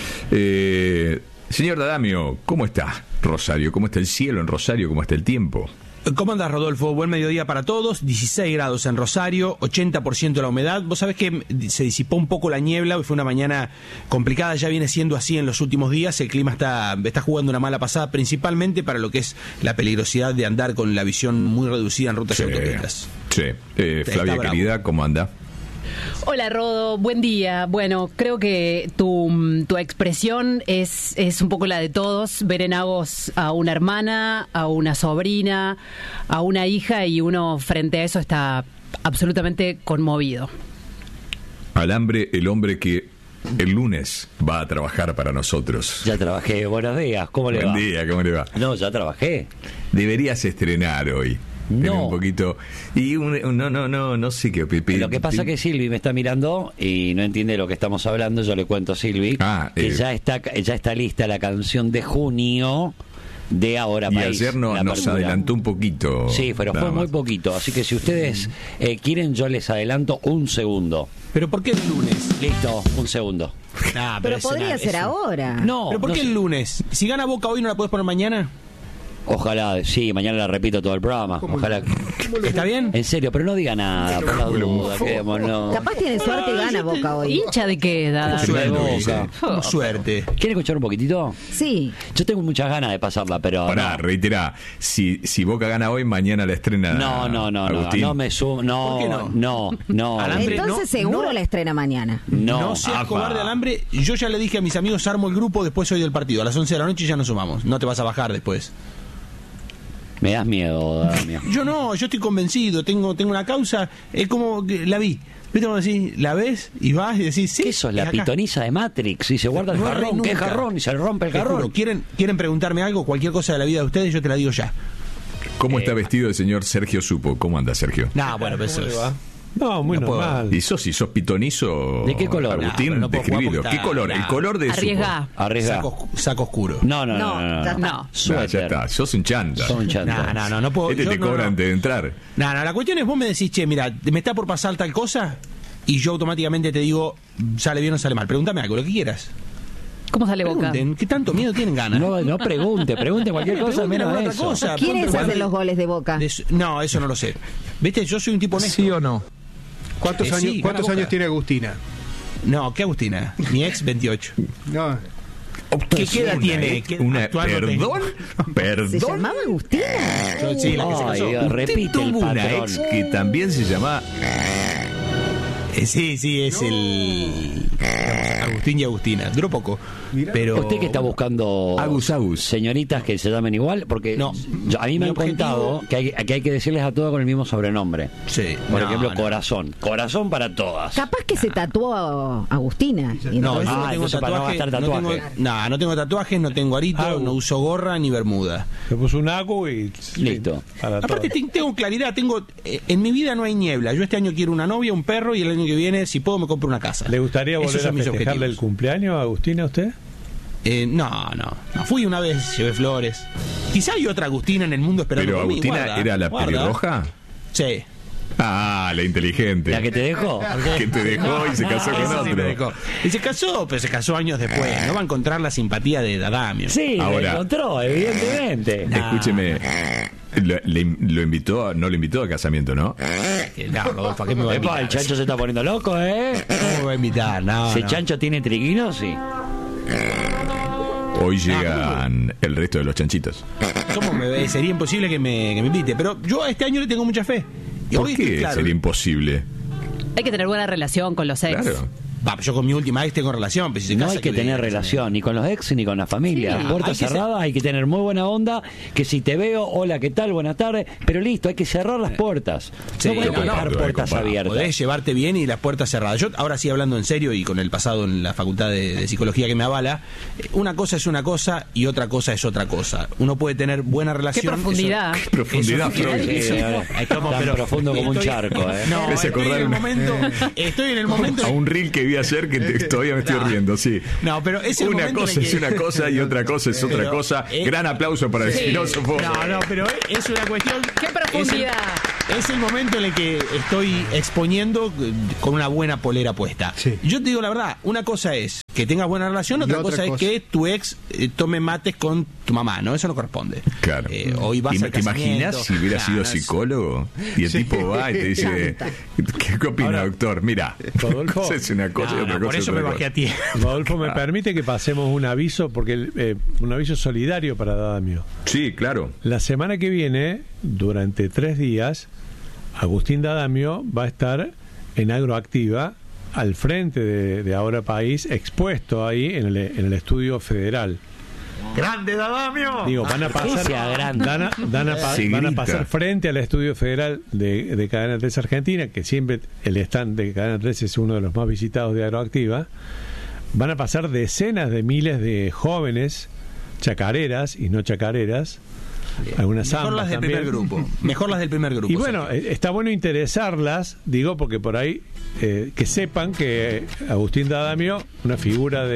Señor D'Adamio, ¿cómo está Rosario? ¿Cómo está el cielo en Rosario? ¿Cómo está el tiempo?
¿Cómo andás, Rodolfo? Buen mediodía para todos. 16 grados en Rosario, 80% la humedad. Vos sabés que se disipó un poco la niebla, hoy fue una mañana complicada, ya viene siendo así en los últimos días. El clima está jugando una mala pasada, principalmente para lo que es la peligrosidad de andar con la visión muy reducida en rutas y autopistas.
Sí. Flavia, querida, ¿cómo anda?
Hola, Rodo, buen día. Bueno, creo que tu expresión es un poco la de todos, ver en Agos a una hermana, a una sobrina, a una hija, y uno frente a eso está absolutamente conmovido.
Alambre, el hombre que el lunes va a trabajar para nosotros.
Ya trabajé, buenos días, ¿cómo le va?
Buen día, ¿cómo le va?
No, ya trabajé.
Deberías estrenar hoy.
No.
Un poquito. Y no sé qué.
Lo que pasa es que Silvi me está mirando y no entiende lo que estamos hablando. Yo le cuento a Silvi que ya está lista la canción de junio de Ahora País.
Y ayer nos adelantó un poquito.
Sí, pero fue muy poquito. Así que si ustedes quieren, yo les adelanto un segundo.
¿Pero por qué el lunes?
Listo, un segundo.
Pero podría ser ahora.
No.
¿Pero por qué el lunes? Si gana Boca hoy, ¿no la podés poner mañana?
Ojalá, sí, mañana la repito todo el programa. Ojalá.
¿Está bien?
En serio, pero no diga nada, por la duda, quedémonos.
Capaz tiene suerte y gana Boca hoy.
¿Hincha de qué edad?
Con suerte.
¿Quiere escuchar un poquitito?
Sí.
Yo tengo muchas ganas de pasarla, pero.
Pará, reiterá. Si Boca gana hoy, mañana la estrena.
No, Agustín. No me sumo.
¿Por qué
no?
Entonces seguro la estrena mañana.
No seas cobarde, Alambre. Yo ya le dije a mis amigos, armo el grupo después hoy del partido. A las 11 de la noche ya nos sumamos. No te vas a bajar después.
Me das miedo, Damián.
Yo estoy convencido, tengo una causa, es como que la vi. ¿Viste cómo decís? La ves y vas y decís, sí.
¿Qué sos? La pitoniza de Matrix, y se guarda el jarrón, ¿qué jarrón? Y se le rompe el jarrón.
¿Quieren preguntarme algo, cualquier cosa de la vida de ustedes? Yo te la digo ya.
¿Cómo está vestido el señor Sergio Supo? ¿Cómo anda, Sergio?
Bueno, pues eso es.
No, muy normal.
¿Y sos pitonizo?
¿De qué color?
Agustín, describilo. ¿Qué color? El color de
Arriesgá.
Saco oscuro.
No.
Ya está. Sos un chanta.
No puedo.
Te cobran antes de entrar.
La cuestión es, vos me decís, che, mira, me está por pasar tal cosa, y yo automáticamente te digo, sale bien o sale mal. Pregúntame algo, lo que quieras.
¿Cómo sale Boca?
¿Qué tanto miedo tienen ganas?
No pregunte cualquier cosa menos
otra
eso.
cosa.
¿Quiénes hacen los goles de Boca?
No, eso no lo sé. ¿Viste? Yo soy un tipo honesto.
¿Sí o no? ¿Cuántos años tiene Agustina?
No, ¿qué Agustina? Mi ex, 28.
No.
¿Qué edad tiene?
¿Perdón?
¿Se llamaba Agustina?
Sí, la que se casó.
Repite el patrón.
Una ex que también se llama...
Sí, es el Agustín y Agustina. Duró poco. Pero
¿usted que está buscando
Agus?
Señoritas que se llamen igual? Porque a mí me han contado que hay que decirles a todas con el mismo sobrenombre.
Sí.
Por ejemplo, Corazón. Corazón para todas.
Capaz que se tatuó a Agustina.
No tengo tatuaje. No tengo tatuajes, no tengo arito, no uso gorra ni bermuda.
Se puso un agu y
listo.
Aparte tengo claridad, en mi vida no hay niebla. Yo este año quiero una novia, un perro, y el año que viene, si puedo, me compro una casa.
¿Le gustaría volver a festejarle el cumpleaños a Agustina a usted?
No. Fui una vez, llevé flores. Quizá hay otra Agustina en el mundo esperando
por mí. ¿Pero Agustina era la pelirroja?
Sí.
La inteligente.
¿La que te dejó?
Que te dejó y se casó con otro.
Sí, me dejó. Y se casó años después. No va a encontrar la simpatía de D'Adamio.
Sí, ahora, lo encontró, evidentemente.
Escúcheme. ¿Lo invitó? No lo invitó a casamiento, ¿no?
No, Rodolfo, ¿a qué me va a invitar?
El chancho se está poniendo loco,
¿Cómo me va a invitar?
Si el chancho tiene triquinos, sí.
Hoy llegan el resto de los chanchitos.
Sería imposible que me invite. Pero yo a este año le tengo mucha fe.
¿Por qué sería imposible?
Hay que tener buena relación con los ex.
Claro.
yo con mi última ex tengo relación, pero si se
no
casa,
hay que tener relación ni con los ex ni con la familia.
Sí,
Puertas cerradas, hay que tener muy buena onda, que si te veo, hola, ¿qué tal? Buenas tardes, pero listo, hay que cerrar las puertas.
Sí,
no puedes dejar puertas abiertas.
Podés llevarte bien y las puertas cerradas. Yo ahora sí, hablando en serio y con el pasado en la facultad de psicología que me avala, una cosa es una cosa y otra cosa es otra cosa. Uno puede tener buena relación.
Qué profundidad.
Qué profundidad,
Tan profundo como un charco.
No, estoy en el momento
a un reel que vi ayer que todavía me estoy riendo, sí.
No, pero es el
una cosa es una cosa y otra cosa es otra cosa. Gran aplauso para el filósofo.
No, pero es una cuestión.
¡Qué profundidad!
Es el momento en el que estoy exponiendo con una buena polera puesta.
Sí.
Yo te digo la verdad, una cosa es que tengas buena relación, otra cosa es que tu ex tome mates con tu mamá, ¿no? Eso no corresponde.
Claro.
Hoy vas
¿Te imaginas si hubiera sido psicólogo? Y el tipo va y te dice, ¿qué opina, doctor? Mira,
Rodolfo,
es una cosa y otra cosa.
Por eso me bajé a ti.
Rodolfo, ¿me permite que pasemos un aviso? Porque un aviso solidario para Damio.
Sí, claro.
La semana que viene, durante 3 días, Agustín D'Adamio va a estar en Agroactiva, al frente de Ahora País, expuesto ahí en el estudio federal.
¡Grande, D'Adamio!
Digo, van a pasar van a pasar frente al estudio federal de Cadena 3 Argentina, que siempre el stand de Cadena 3 es uno de los más visitados de Agroactiva. Van a pasar decenas de miles de jóvenes chacareras y no chacareras. Algunas
Mejor las del primer grupo. Mejor las del primer grupo.
Y bueno, está bueno interesarlas, digo, porque por ahí que sepan que Agustín D'Adamio, una figura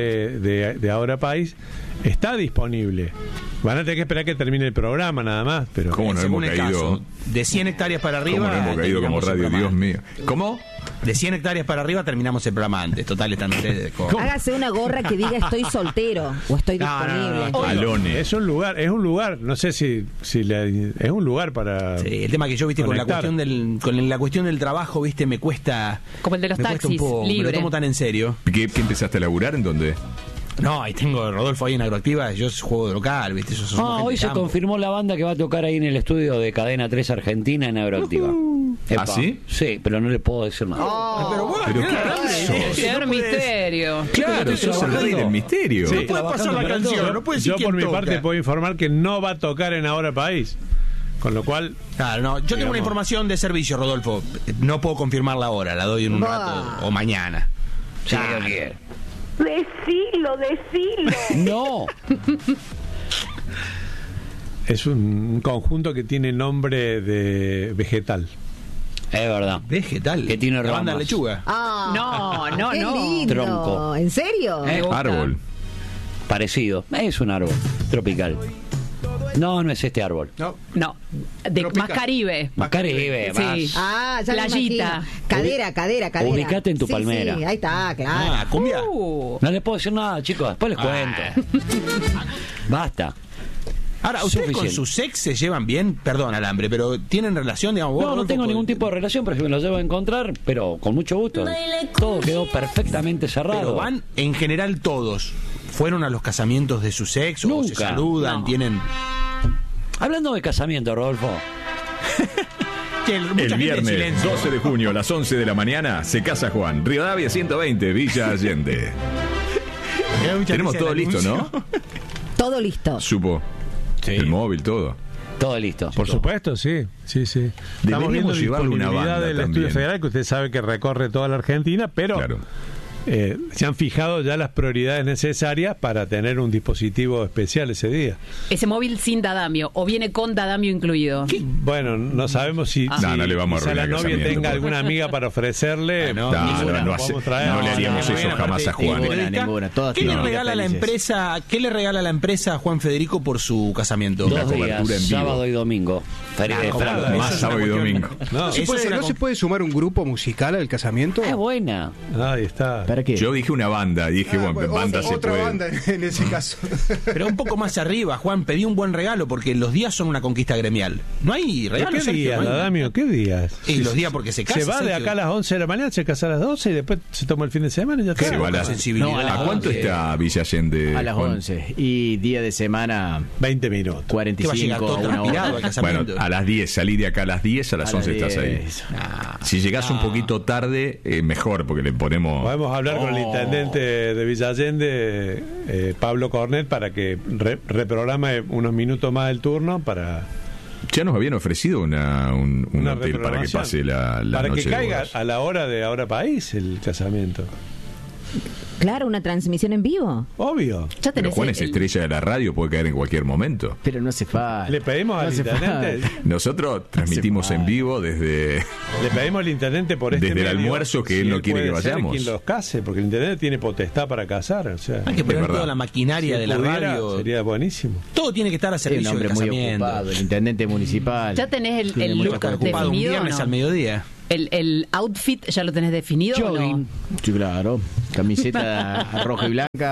de Ahora País, está disponible. Van a tener que esperar que termine el programa nada más, pero
¿cómo no hemos caído?
De 100 hectáreas para arriba.
¿Cómo no hemos caído como radio? Dios mío. ¿Cómo?
De 100 hectáreas para arriba terminamos el programa antes. Total, están ustedes.
Hágase una gorra que diga estoy soltero o estoy disponible.
Alone.
Es un lugar, no sé si es un lugar para.
Sí, el tema que yo, viste,
conectar.
con la cuestión del trabajo, viste, me cuesta.
Como el de los taxis,
un poco,
libre.
me lo tomo tan en serio.
¿Qué empezaste a laburar en dónde?
No, ahí tengo a Rodolfo ahí en Agroactiva, yo juego de local, ¿viste?
Hoy se confirmó la banda que va a tocar ahí en el estudio de Cadena 3 Argentina en Agroactiva.
¿Ah, sí?
Sí, pero no le puedo decir nada.
Pero bueno,
Qué misterio.
Claro, sos el rey del misterio.
Sí, no puede pasar la canción, no puede decir
Yo por mi
quién
parte
toca.
puedo informar que no va a tocar en Ahora País. Con lo cual...
Claro, no, yo tengo una información de servicio, Rodolfo. No puedo confirmarla ahora, la doy en un rato o mañana.
Sí, yo quiero.
Decilo.
No.
Es un conjunto que tiene nombre de vegetal.
Es verdad.
Vegetal.
Que tiene
la banda
ramas.
lechuga.
No,
qué
no.
lindo.
Tronco.
¿En serio?
Árbol.
Parecido. Es un árbol tropical. No, no es este árbol.
No. Más Caribe.
Más Caribe, más.
Sí.
Ah, ya me
Playita.
imagino. Cadera.
Ubicate en tu palmera.
Sí, ahí está, claro.
Ah, cumbia.
No les puedo decir nada, chicos. Después les cuento. Basta.
Ahora, ¿ustedes
Suficiente.
con su ex se llevan bien? Perdón, Alambre, pero ¿tienen relación, digamos? vos,
No
Rodolfo,
tengo
con-
ningún tipo de relación, pero si me lo llevo a encontrar, pero con mucho gusto. Todo quedó perfectamente cerrado.
Pero van, en general, todos. ¿Fueron a los casamientos de sus ex? ¿O se
Nunca.
saludan?
No.
¿Tienen...?
Hablando de casamiento, Rodolfo.
Que mucha
El
gente en
viernes
silencio.
12 de junio a las 11 de la mañana se casa Juan. Rivadavia 120, Villa Allende. Tenemos todo listo, ¿no?
Todo listo.
Supo. El móvil, todo.
Todo listo.
Por supuesto, sí. Estamos viendo
llevarle una
disponibilidad
banda
del
también.
estudio federal, que usted sabe que recorre toda la Argentina, pero
Claro.
se han fijado ya las prioridades necesarias para tener un dispositivo especial ese día.
Ese móvil sin D'Adamio o viene con D'Adamio incluido.
Bueno, no sabemos si,
No, no le vamos a
quizá la
arruinar el
novia
casamiento,
tenga
por-
alguna amiga para ofrecerle.
No,
ninguna,
no
podemos
hace-
traer.
no le haríamos eso jamás a Juan.
Ninguna. Todas
¿Qué le
tienen
regala la
felices.
empresa? ¿Qué le regala la empresa a Juan Federico por su casamiento?
Una
2 días,
cobertura en vivo.
sábado y domingo.
Eso
Más
es
sábado
una
y
cuestión-
domingo.
No,
Eso es una
¿No se puede sumar un grupo musical al casamiento?
Es buena.
ahí está.
¿Para qué?
Yo dije una banda, dije, bueno, banda se
otra
puede.
banda en ese caso.
Pero un poco más arriba, Juan, pedí un buen regalo porque los días son una conquista gremial. No hay
¿Pero
regalos.
¿Qué
Sergio,
días,
no hay.
Adamio? ¿Qué días?
Y los días porque se casa.
Se va de
Sergio.
acá a las 11 de la mañana, se casa a las 12 y después se toma el fin de semana y ya
Se
está.
va a las-
sensibilidad.
No, a las
¿A cuánto
11.
está Villa Allende?
A las
Juan?
11. Y día de semana,
20 minutos.
45
todo
a una
transpirado
hora.
al casamiento.
Bueno, a las 10, salí de acá a las 10, a las
A
11
las
estás ahí.
10.
Si llegás un poquito tarde, mejor, porque le ponemos...
Podemos a hablar con el intendente de Villa Allende, Pablo Cornet, para que reprograme unos minutos más el turno para...
Ya nos habían ofrecido un hotel para que pase la
para
noche
que caiga
de
a la hora de Ahora País el casamiento.
Claro, una transmisión en vivo.
Obvio.
Pero Juan es estrella de la radio, puede caer en cualquier momento.
Pero no hace falta.
Le pedimos al intendente.
Nosotros transmitimos en vivo desde...
Le pedimos al intendente por este
desde el almuerzo que él no quiere que vayamos.
Quien los case, porque el intendente tiene potestad para casar. O sea,
hay que poner toda la maquinaria
si
de la radio.
Sería buenísimo.
Todo tiene que estar a servicio
del casamiento. Muy ocupado, el intendente municipal.
¿Ya tenés el look definido?
Un viernes al mediodía.
¿El outfit ya lo tenés definido o no?
Sí, claro. Camiseta roja y blanca.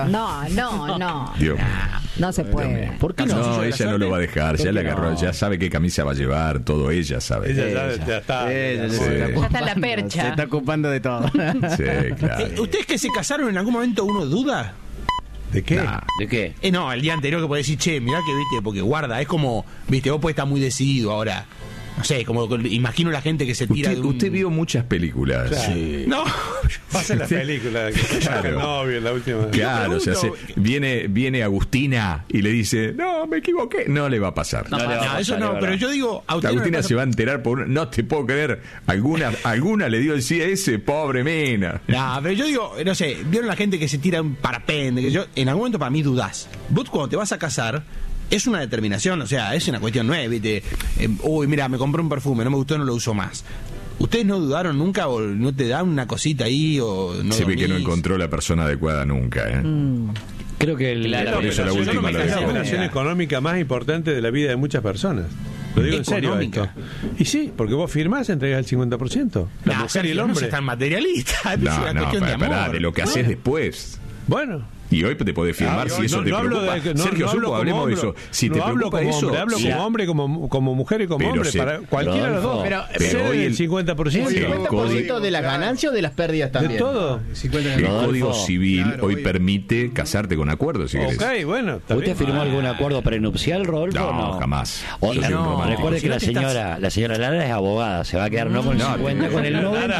No.
Dios.
No se puede.
¿Por qué no? No, ella no lo va a dejar. Ya la agarró. Ya sabe qué camisa va a llevar. Todo ella sabe.
Ella ya está.
Ya está la percha.
Se está ocupando de todo.
Sí, claro.
¿Ustedes que se casaron en algún momento uno duda?
¿De qué?
¿De qué?
No, el día anterior que podés decir, che, mirá que viste, porque guarda, es como, viste, vos podés estar muy decidido ahora. No sé, como imagino la gente que se tira de un...
Usted vio muchas películas.
Claro.
Sí.
No.
Pasa la película. Claro. Novio, la última.
Claro, o sea, viene Agustina y le dice, no, me equivoqué. No le va a pasar.
No, eso no, pero yo digo...
Agustina se va a enterar por... No te puedo creer. Alguna le dio el sí a ese, pobre mina.
No, pero yo digo, no sé, vieron la gente que se tira un parapente, que yo, en algún momento para mí dudás. Vos cuando te vas a casar... Es una determinación, o sea, es una cuestión nueva, ¿viste? Uy, mira, me compré un perfume, no me gustó, no lo uso más. ¿Ustedes no dudaron nunca o no te dan una cosita ahí o no?
Se ve que no encontró la persona adecuada nunca, ¿eh?
Creo que
la
operación económica más importante de la vida de muchas personas. Lo digo en serio esto. Y sí, porque vos firmás, entregas el 50%. La mujer y el hombre.
No es tan materialista, es una cuestión de amor.
De lo que haces después.
Bueno.
Y hoy te podés firmar si eso te preocupa. Sergio Supo, hablemos de eso. Si te preocupa eso...
Hablo como hombre, como mujer y como hombre. Para cualquiera de los dos.
Pero
hoy el 50%.
¿El 50% de las ganancias o de las pérdidas también?
De todo.
El Código Civil hoy permite casarte con acuerdo, si querés.
Ok, bueno.
¿Usted firmó algún acuerdo prenupcial, Rodolfo?
No, jamás.
Recuerde que la señora Lara es abogada. Se va a quedar no con el 50, con el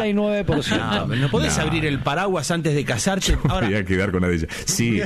99%.
No podés abrir el paraguas antes de casarte.
Ahora voy a quedar con la de ella. Sí.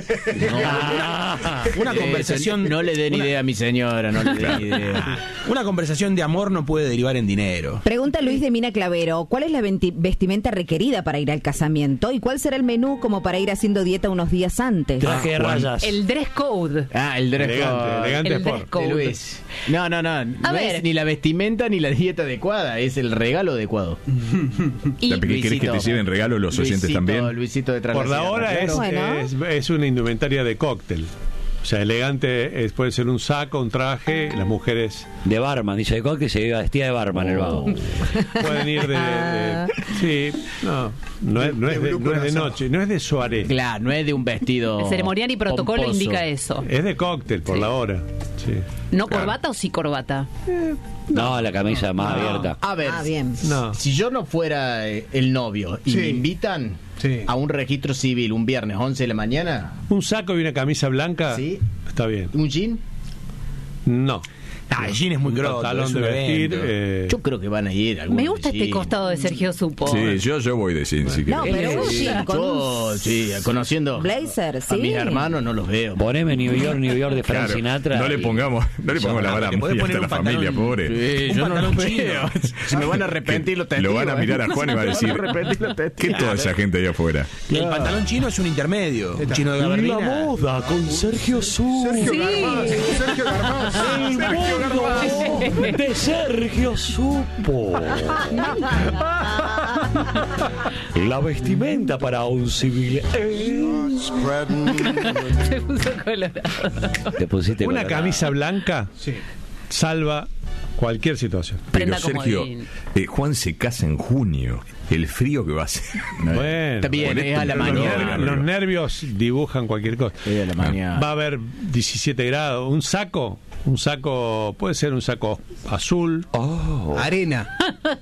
Una conversación.
No le den idea a mi señora, no le den idea.
Una conversación de amor no puede derivar en dinero.
Pregunta Luis de Mina Clavero: ¿cuál es la vestimenta requerida para ir al casamiento? ¿Y cuál será el menú como para ir haciendo dieta unos días antes?
Traje de rayas.
El dress code.
El dress code.
Elegante
el dress code.
Luis. No es ni la vestimenta ni la dieta adecuada, es el regalo adecuado.
¿Y querés que te lleven regalo los oyentes también?
Luisito de
Por la hora es una indumentaria de cóctel. O sea, elegante puede ser un saco, un traje, las mujeres...
De barman, dice de cóctel, se vestía de barman el vago.
Pueden ir sí, no es de noche, no es de soirée.
Claro, no es de un vestido
El ceremonial y protocolo
pomposo.
Indica eso.
Es de cóctel, por la hora. Sí.
¿No corbata o sí corbata?
No, la camisa más abierta.
A ver,
bien.
Si yo no fuera el novio y me invitan a un registro civil un viernes 11 de la mañana...
¿Un saco y una camisa blanca?
Sí.
Está bien.
¿Un jean?
No.
El jean es muy grosso.
Talón de vestir.
Yo creo que van a ir.
Me gusta este costado de Sergio Supo.
Sí, yo voy de jean. Si
no, pero un jean con
conociendo
blazer,
a mis hermanos no los veo.
Poneme New York de Frank Sinatra.
No le pongamos la vara muy hasta la familia, pobre.
Sí, yo no los veo. Si me van a arrepentir los testigos.
Lo van a mirar a Juan y va a decir, ¿qué toda esa gente allá afuera?
El pantalón chino es un intermedio. Un chino de gabardina.
La moda con Sergio Supo.
Sergio Garmaz.
De Sergio Supo. La vestimenta para un civil.
Se puso colorado.
Te pusiste
una
colorado.
Camisa blanca salva cualquier situación.
Pero Sergio, Juan se casa en junio. El frío que va a hacer.
Bueno,
también es a la mañana.
Los nervios dibujan cualquier cosa.
Es a la mañana.
Va a haber 17 grados. Un saco Un saco, puede ser un saco azul.
Arena.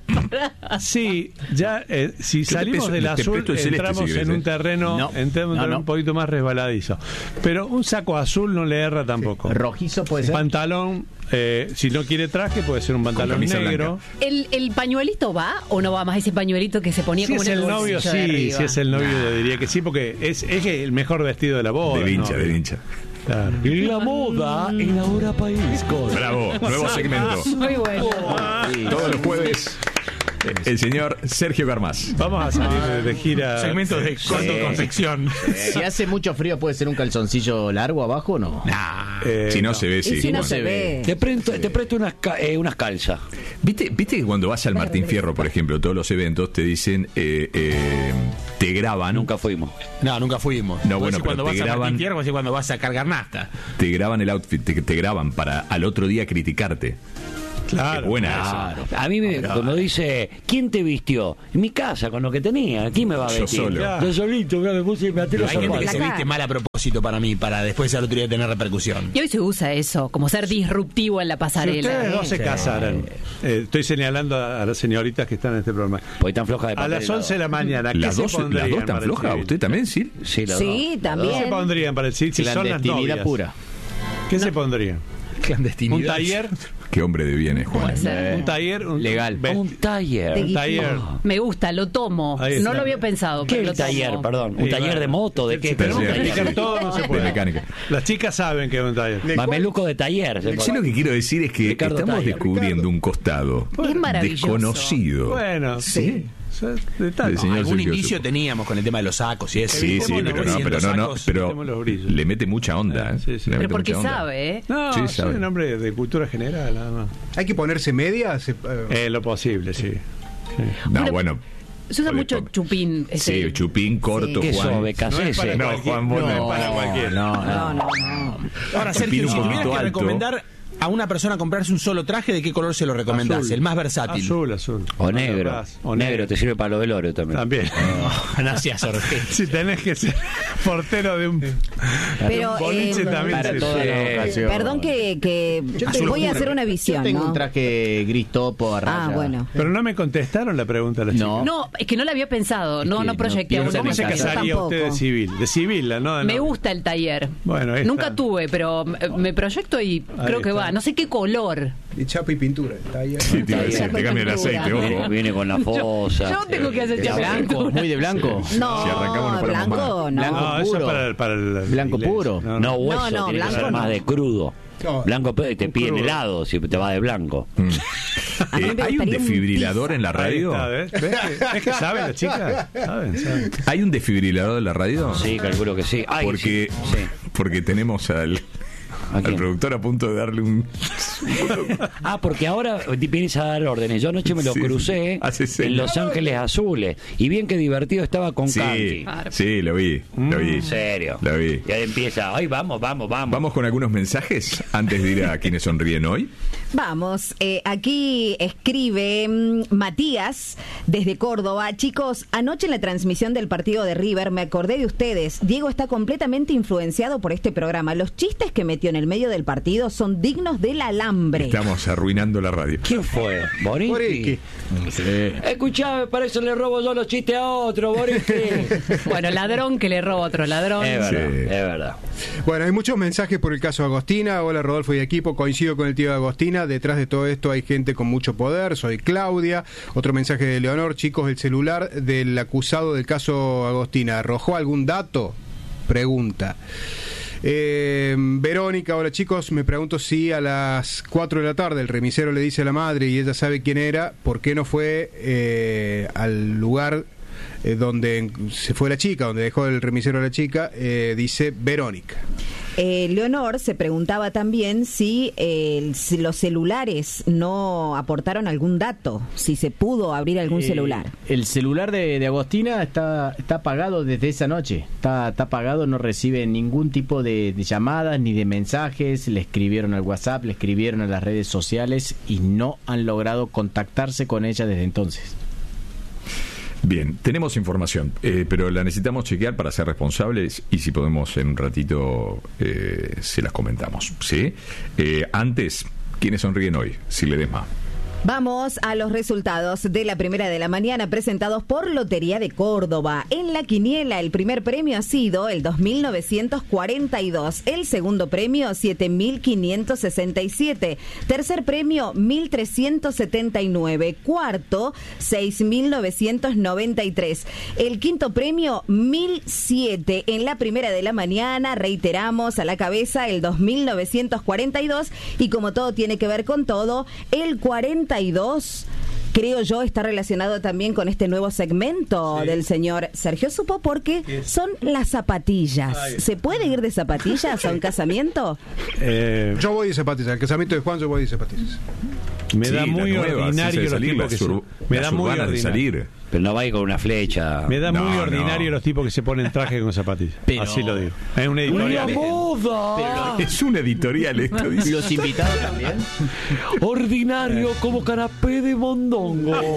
Sí, ya si salimos del azul entramos en un terreno, un poquito más resbaladizo. Pero un saco azul no le erra tampoco.
Rojizo puede ser.
Pantalón, si no quiere traje, puede ser un pantalón negro.
¿El pañuelito va o no va más ese pañuelito que se ponía
Si
como
es
en el
el novio,
bolsillo de arriba?
Si es el novio, yo diría que sí, porque es el mejor vestido de la boda.
De vincha.
Claro.
Y la moda en la hora país.
Bravo, nuevo segmento.
Muy bueno.
Todos los jueves, el señor Sergio Garmaz.
Vamos a salir de gira.
Segmento de confección.
Si hace mucho frío, ¿puede ser un calzoncillo largo abajo o no?
Si no se ve, sí.
Si no se ve.
Te presto unas calzas.
¿Viste que cuando vas al Martín Fierro, por ejemplo, todos los eventos te dicen, te graban?
Nunca fuimos.
No, nunca fuimos.
No, bueno,
cuando
pero te
vas a
graban,
Martín Fierro, así cuando vas a cargar nafta.
te graban el outfit, te graban para al otro día criticarte.
Claro.
Es buena esa.
A mí cuando dice, ¿quién te vistió? En mi casa, con lo que tenía. ¿Quién me va a
Yo
vestir?
solo.
Yo solito, me puse y me até
Pero
los
hay gente que
zapatos.
se viste mal a propósito para mí, para después al otro día tener repercusión.
Y hoy se usa eso, como ser disruptivo en la
Si
pasarela.
ustedes dos se casaran, estoy señalando a las señoritas que están en este programa.
Porque tan floja de
A
papel,
las 11 de la mañana, ¿qué
¿Las
se
dos
pondrían
tan
para el
flojas?
civil?
¿Usted también, sí?
Sí, las
Sí,
dos.
también.
¿Qué se pondrían para el civil si son las
Clandestinidad
novias?
pura.
¿Qué se pondrían?
Clandestinidad.
¿Un taller?
Qué hombre de bienes, Juan.
Puede ser.
¿Un taller?
Legal.
Un taller.
Un taller.
Me gusta, lo tomo.
Ahí está.
No lo había pensado.
¿Qué
pero
es
lo
el taller?
tomo.
Perdón. ¿Un
Sí,
taller
bueno.
de moto? ¿De qué?
Tenemos que
Taller.
explicar todo, no se
De
puede.
mecánica.
Las chicas saben que es un taller.
Mameluco de taller.
Sí, lo que quiero decir es que
Ricardo
estamos
Taller.
descubriendo un costado
Es maravilloso.
desconocido.
Bueno,
Sí.
Detalle.
El señor
Algún
Sergio
indicio
Supo.
teníamos con el tema de los sacos y eso.
Sí, sí, pero no,
Evitemos los brillos.
le mete mucha onda.
Sí, sí.
Le mete
Pero porque
mucha onda.
sabe, ¿eh?
No,
Sí,
soy
sabe.
un hombre de cultura general, nada más.
¿Hay que ponerse medias?
Lo posible, sí.
No,
Pero-
bueno.
Se usa
Porque-
mucho chupín.
Sí, chupín corto,
¿Qué
Juan.
sos, BKCS?
No, Juan, vos
no
no.
es para cualquiera.
No.
Ahora,
Chupín
Sergio,
un
si
poquito
tuvieras que
alto.
recomendar a una persona comprarse un solo traje, ¿de qué color se lo recomendás?
Azul.
El más versátil.
Azul.
O negro.
O
Negro, te sirve para lo del oro también.
También.
Gracias, Jorge.
Si tenés que ser portero de un,
Pero,
de un boliche también.
Para
se-
todas las ocasiones.
Perdón que
Azul
voy a
oscuro.
hacer una
Yo
visión,
tengo
¿no?
un traje gris topo a raya.
Ah, bueno.
Pero no me contestaron la pregunta a las chicas.
No.
No, es que no la había pensado.
Es
No,
que
no proyecté
no
aún
pienso
en
¿Cómo
mi
se
en
casa.
casaría
tampoco.
usted de civil? De civil, ¿no?
Me gusta el taller.
Bueno, ahí
Nunca
está.
tuve, pero me proyecto y creo que
está.
va. No sé qué color.
De chapa y pintura. Taller.
Sí, te iba a decir, te cambian el aceite, ojo.
Viene con la fosa.
Yo tengo que hacer
De blanco, muy de blanco.
No,
Si arrancamos no paramos
blanco,
más.
no.
Blanco
No, eso
puro.
es para el
Blanco
iglesia.
puro.
No, hueso,
No,
tiene que
blanco
ser más
no.
de crudo.
No.
Blanco te piden
crudo.
helado si te va de blanco.
A mí me
¿Hay un
gustaría un
desfibrilador en la
Ahí
radio?
está, ¿ves? Es que saben las chicas. Saben.
¿Hay un desfibrilador en la radio?
Sí, calculo que sí. Ay,
Porque,
sí.
porque tenemos al
quién?
productor a punto de darle un...
Porque ahora vienes a dar órdenes. Yo anoche me lo
Sí,
crucé
hace
en
señas.
Los Ángeles Azules. Y bien que divertido estaba con
Sí,
Candy.
sí, lo vi.
En serio.
Lo vi.
Y ahí empieza, ay, vamos.
Vamos con algunos mensajes antes de ir a quienes sonríen hoy.
Vamos, aquí escribe Matías desde Córdoba. Chicos, anoche en la transmisión del partido de River me acordé de ustedes. Diego está completamente influenciado por este programa. Los chistes que metió en el medio del partido son dignos del alambre.
Estamos arruinando la radio.
¿Quién fue? ¿Boriski?
Boriski.
Escuchame, para eso le robo yo los chistes a otro, Boriski.
Bueno, ladrón que le roba a otro ladrón.
Es verdad,
Sí.
es verdad.
Bueno, hay muchos mensajes por el caso Agostina. Hola Rodolfo y equipo, coincido con el tío de Agostina. Detrás de todo esto hay gente con mucho poder. Soy Claudia. Otro mensaje de Leonor. Chicos, el celular del acusado del caso Agostina, ¿arrojó algún dato? Pregunta. Verónica, hola chicos, me pregunto si a las 4 de la tarde el remisero le dice a la madre y ella sabe quién era, ¿por qué no fue al lugar donde se fue la chica, donde dejó el remisero a la chica? Dice Verónica.
Leonor se preguntaba también si los celulares no aportaron algún dato, si se pudo abrir algún celular.
El celular de Agostina está apagado desde esa noche. Está apagado, no recibe ningún tipo de llamadas ni de mensajes. Le escribieron al WhatsApp, le escribieron a las redes sociales y no han logrado contactarse con ella desde entonces.
Bien, tenemos información, pero la necesitamos chequear para ser responsables y si podemos en un ratito se las comentamos, ¿sí? Antes, ¿quiénes sonríen hoy? Si Ledesma.
Vamos a los resultados de la primera de la mañana presentados por Lotería de Córdoba. En la quiniela el primer premio ha sido el 2.942, el segundo premio 7.567, tercer premio 1.379, cuarto 6.993, el quinto premio 1.007. En la primera de la mañana reiteramos a la cabeza el 2.942 y como todo tiene que ver con todo, el 42, creo yo, está relacionado también con este nuevo segmento del señor Sergio Supo, porque son las zapatillas. ¿Se puede ir de zapatillas a un casamiento?
Yo voy de zapatillas. Al casamiento de Juan yo voy de zapatillas.
Me da muy ordinario los tipos que me da muy ordinario.
Pero no vaya con una flecha.
Me da muy ordinario los tipos que se ponen traje con zapatillas. Así lo digo. Es un editorial.
¡Una moda!
Es un editorial esto. Dice.
Los invitados también.
Ordinario como canapé de mondongo.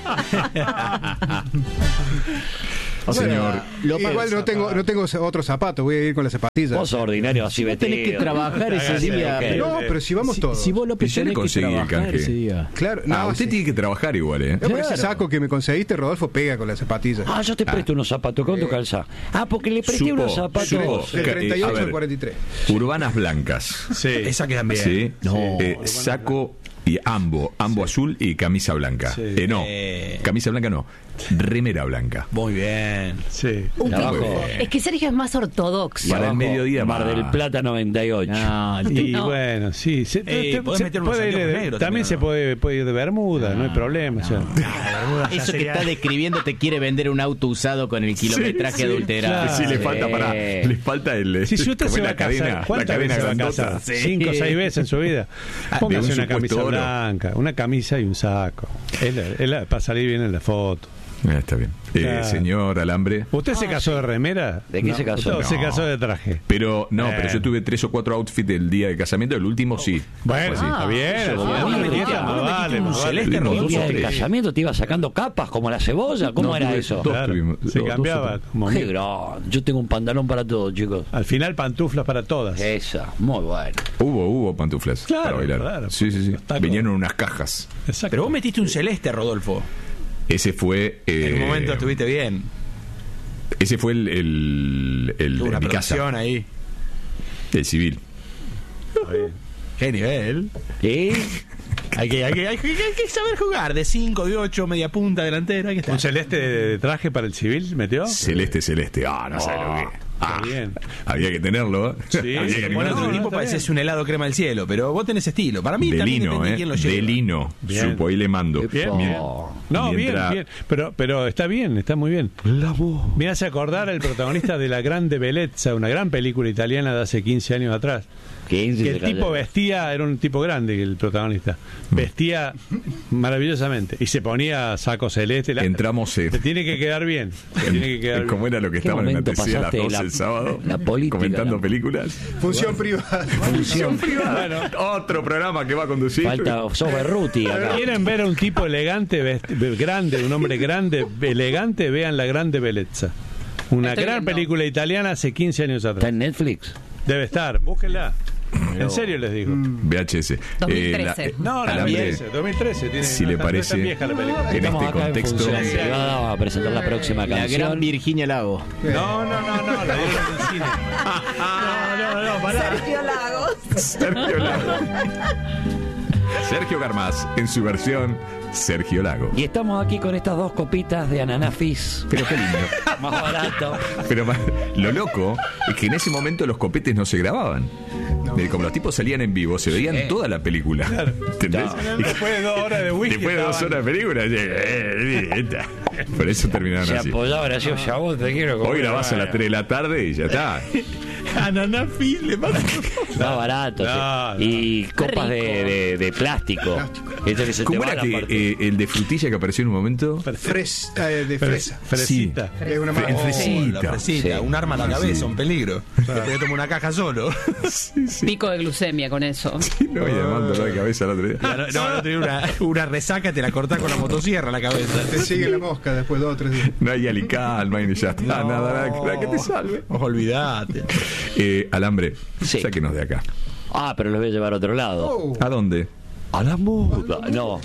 Señor,
igual no tengo otro zapato, voy a ir con las zapatillas.
Vos sos ordinario así vestido.
Tenés que trabajar ese día.
No, pero si vamos todos.
Si vos lo
yo le conseguí el canje
ese día.
Claro,
usted tiene que trabajar igual, ¿eh?
Pero ese saco que me conseguiste, Rodolfo, pega con las zapatillas.
Yo te presto unos zapatos. ¿Cuánto calza? porque le presté unos zapatos.
Del 38 al 43.
Urbanas blancas.
Sí. Esa quedan bien.
Sí. Saco y ambo azul y camisa blanca.
Sí.
No, camisa blanca no. Remera blanca.
Muy bien.
Sí.
Es que Sergio es más ortodoxo.
Para el mediodía,
Mar del Plata 98.
Bueno, sí.
Podés meter unos anteojos negros
también se puede ir de Bermuda, no hay problema.
Eso que está describiendo te quiere vender un auto usado con el kilometraje adulterado.
Claro. Sí, le falta el.
Si usted se va a casar, ¿cuántas veces se va a casar? 5 o 6 veces en su vida. Póngase una camisa blanca, una camisa y un saco. Para salir bien en la foto.
Está bien. Señor Alambre.
¿Usted se casó de remera?
¿De qué se casó?
Se casó de traje.
Pero yo tuve 3 o 4 outfits el día de casamiento, el último sí.
Bueno, está bien.
Un celeste el día del casamiento te iba sacando capas como la cebolla. ¿Cómo era eso?
Se cambiaba.
Qué gran. Yo tengo un pantalón para todos, chicos.
Al final pantuflas para todas.
Esa, muy bueno.
Hubo pantuflas para bailar.
Claro.
Sí. Vinieron unas cajas.
Exacto.
Pero vos metiste un celeste, Rodolfo.
Ese fue.
En un momento estuviste bien.
Ese fue el
una
mi casa.
Ahí.
El civil.
¿Qué nivel?
¿Sí?
Hay que saber jugar. De 5, de 8, media punta, delantero.
¿Un celeste de traje para el civil metió?
Celeste. No sé lo que.
Bien.
Había que tenerlo.
Sí, bueno, otro tipo pareces un helado crema del cielo, pero vos tenés estilo. Para mí
de
también
lino,
depende de quién lo lleva.
De lino. Supo, ahí le mando.
Bien. Bien. Pero está bien, está muy bien. Me hace acordar al protagonista de La Grande Bellezza, una gran película italiana de hace 15 años atrás. Que el tipo vestía, era un tipo grande el protagonista, vestía maravillosamente y se ponía saco celeste.
Entramos
te tiene que quedar bien.
¿Cómo era lo que estaba en la tercera a las 12 el sábado?
La política,
comentando películas.
Función privada.
Bueno, otro programa que va a conducir.
Falta Soberruti acá.
¿Quieren ver a un tipo elegante, grande, un hombre grande, elegante? Vean La Grande Bellezza. Una gran película italiana hace 15 años atrás.
¿Está en Netflix?
Debe estar, búsquenla. En serio les digo.
VHS.
2013.
No, 2013. Tiene
si le parece,
tan vieja la película.
en este contexto.
Se va a presentar la próxima canción.
La gran Virginia Lago.
No, la dieron en cine. No, pará.
Sergio Lago. Sergio Garmaz, en su versión Sergio Lago.
Y estamos aquí con estas 2 copitas de Ananá Fizz.
Pero qué lindo.
Más barato.
Pero lo loco es que en ese momento los copetes no se grababan. Como los tipos salían en vivo, se veían toda la película. Claro. ¿Entendés?
Después de 2 horas de whisky.
Después de 2 horas de película. Por eso terminaron
se
así.
Apoyaban así, te quiero.
Hoy grabás a las 3 de la tarde y ya está.
Ananafil le mando.
Más barato. Y copas de plástico. Eso que se
¿Cómo
te
era
va
que el de frutilla que apareció en un momento?
De fresa.
Fresita.
Sí.
Es una
En fresita.
La fresita,
Sí.
un arma a la cabeza, un peligro. Te tomo una caja solo.
Pico de glucemia con eso.
No, y además dolor de cabeza el otro día.
No tenía una resaca, te la cortás con la motosierra a la cabeza.
Te sigue la mosca después de 2 o 3 días.
No hay alical, no hay ni ya está, nada que te salve.
Olvídate.
Alambre,
Sí.
sáquenos de acá.
pero los voy a llevar a otro lado.
¿A dónde?
A la muda. No.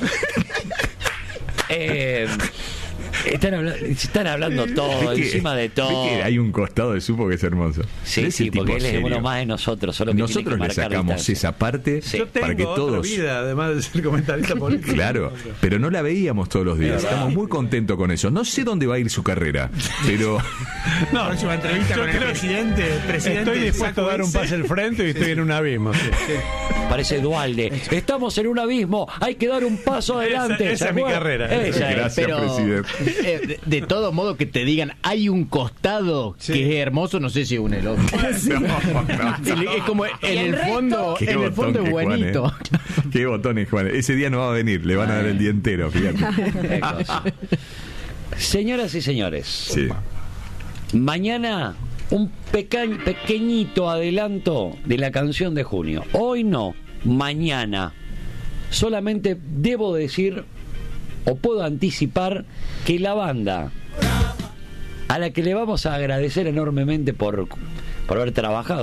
Están hablando todo,
¿Ves que-
encima de todo.
ves que hay un costado de Supo que es hermoso?
Sí,
Es
sí,
el tipo
porque él es
serio.
uno más de nosotros. Solo que
Nosotros
tiene que
le
marcar
sacamos
distancia.
esa parte
Yo tengo
para que
otra
todos...
vida, además de ser comentarista político.
Claro, pero no la veíamos todos los días. Estamos muy contentos con eso. No sé dónde va a ir su carrera, pero...
No, próxima entrevista con el presidente.
Estoy dispuesto a dar un pase al frente y estoy en un abismo. Sí.
Parece Dualde. Estamos en un abismo, hay que dar un paso adelante.
Esa es mi carrera.
Esa es.
Gracias,
Pero
presidente.
de todo modo que te digan hay un costado que es hermoso, no sé si une el otro. Es como en el fondo,
Qué
en el fondo
botón
es
que Juan,
buenito.
Qué botones, Juan. Ese día no va a venir, le van a dar el día entero, fíjate.
Qué cosa. Señoras y señores,
Sí.
mañana un pequeñito adelanto de la canción de junio. Hoy no, mañana. Solamente debo decir o puedo anticipar que la banda a la que le vamos a agradecer enormemente por haber trabajado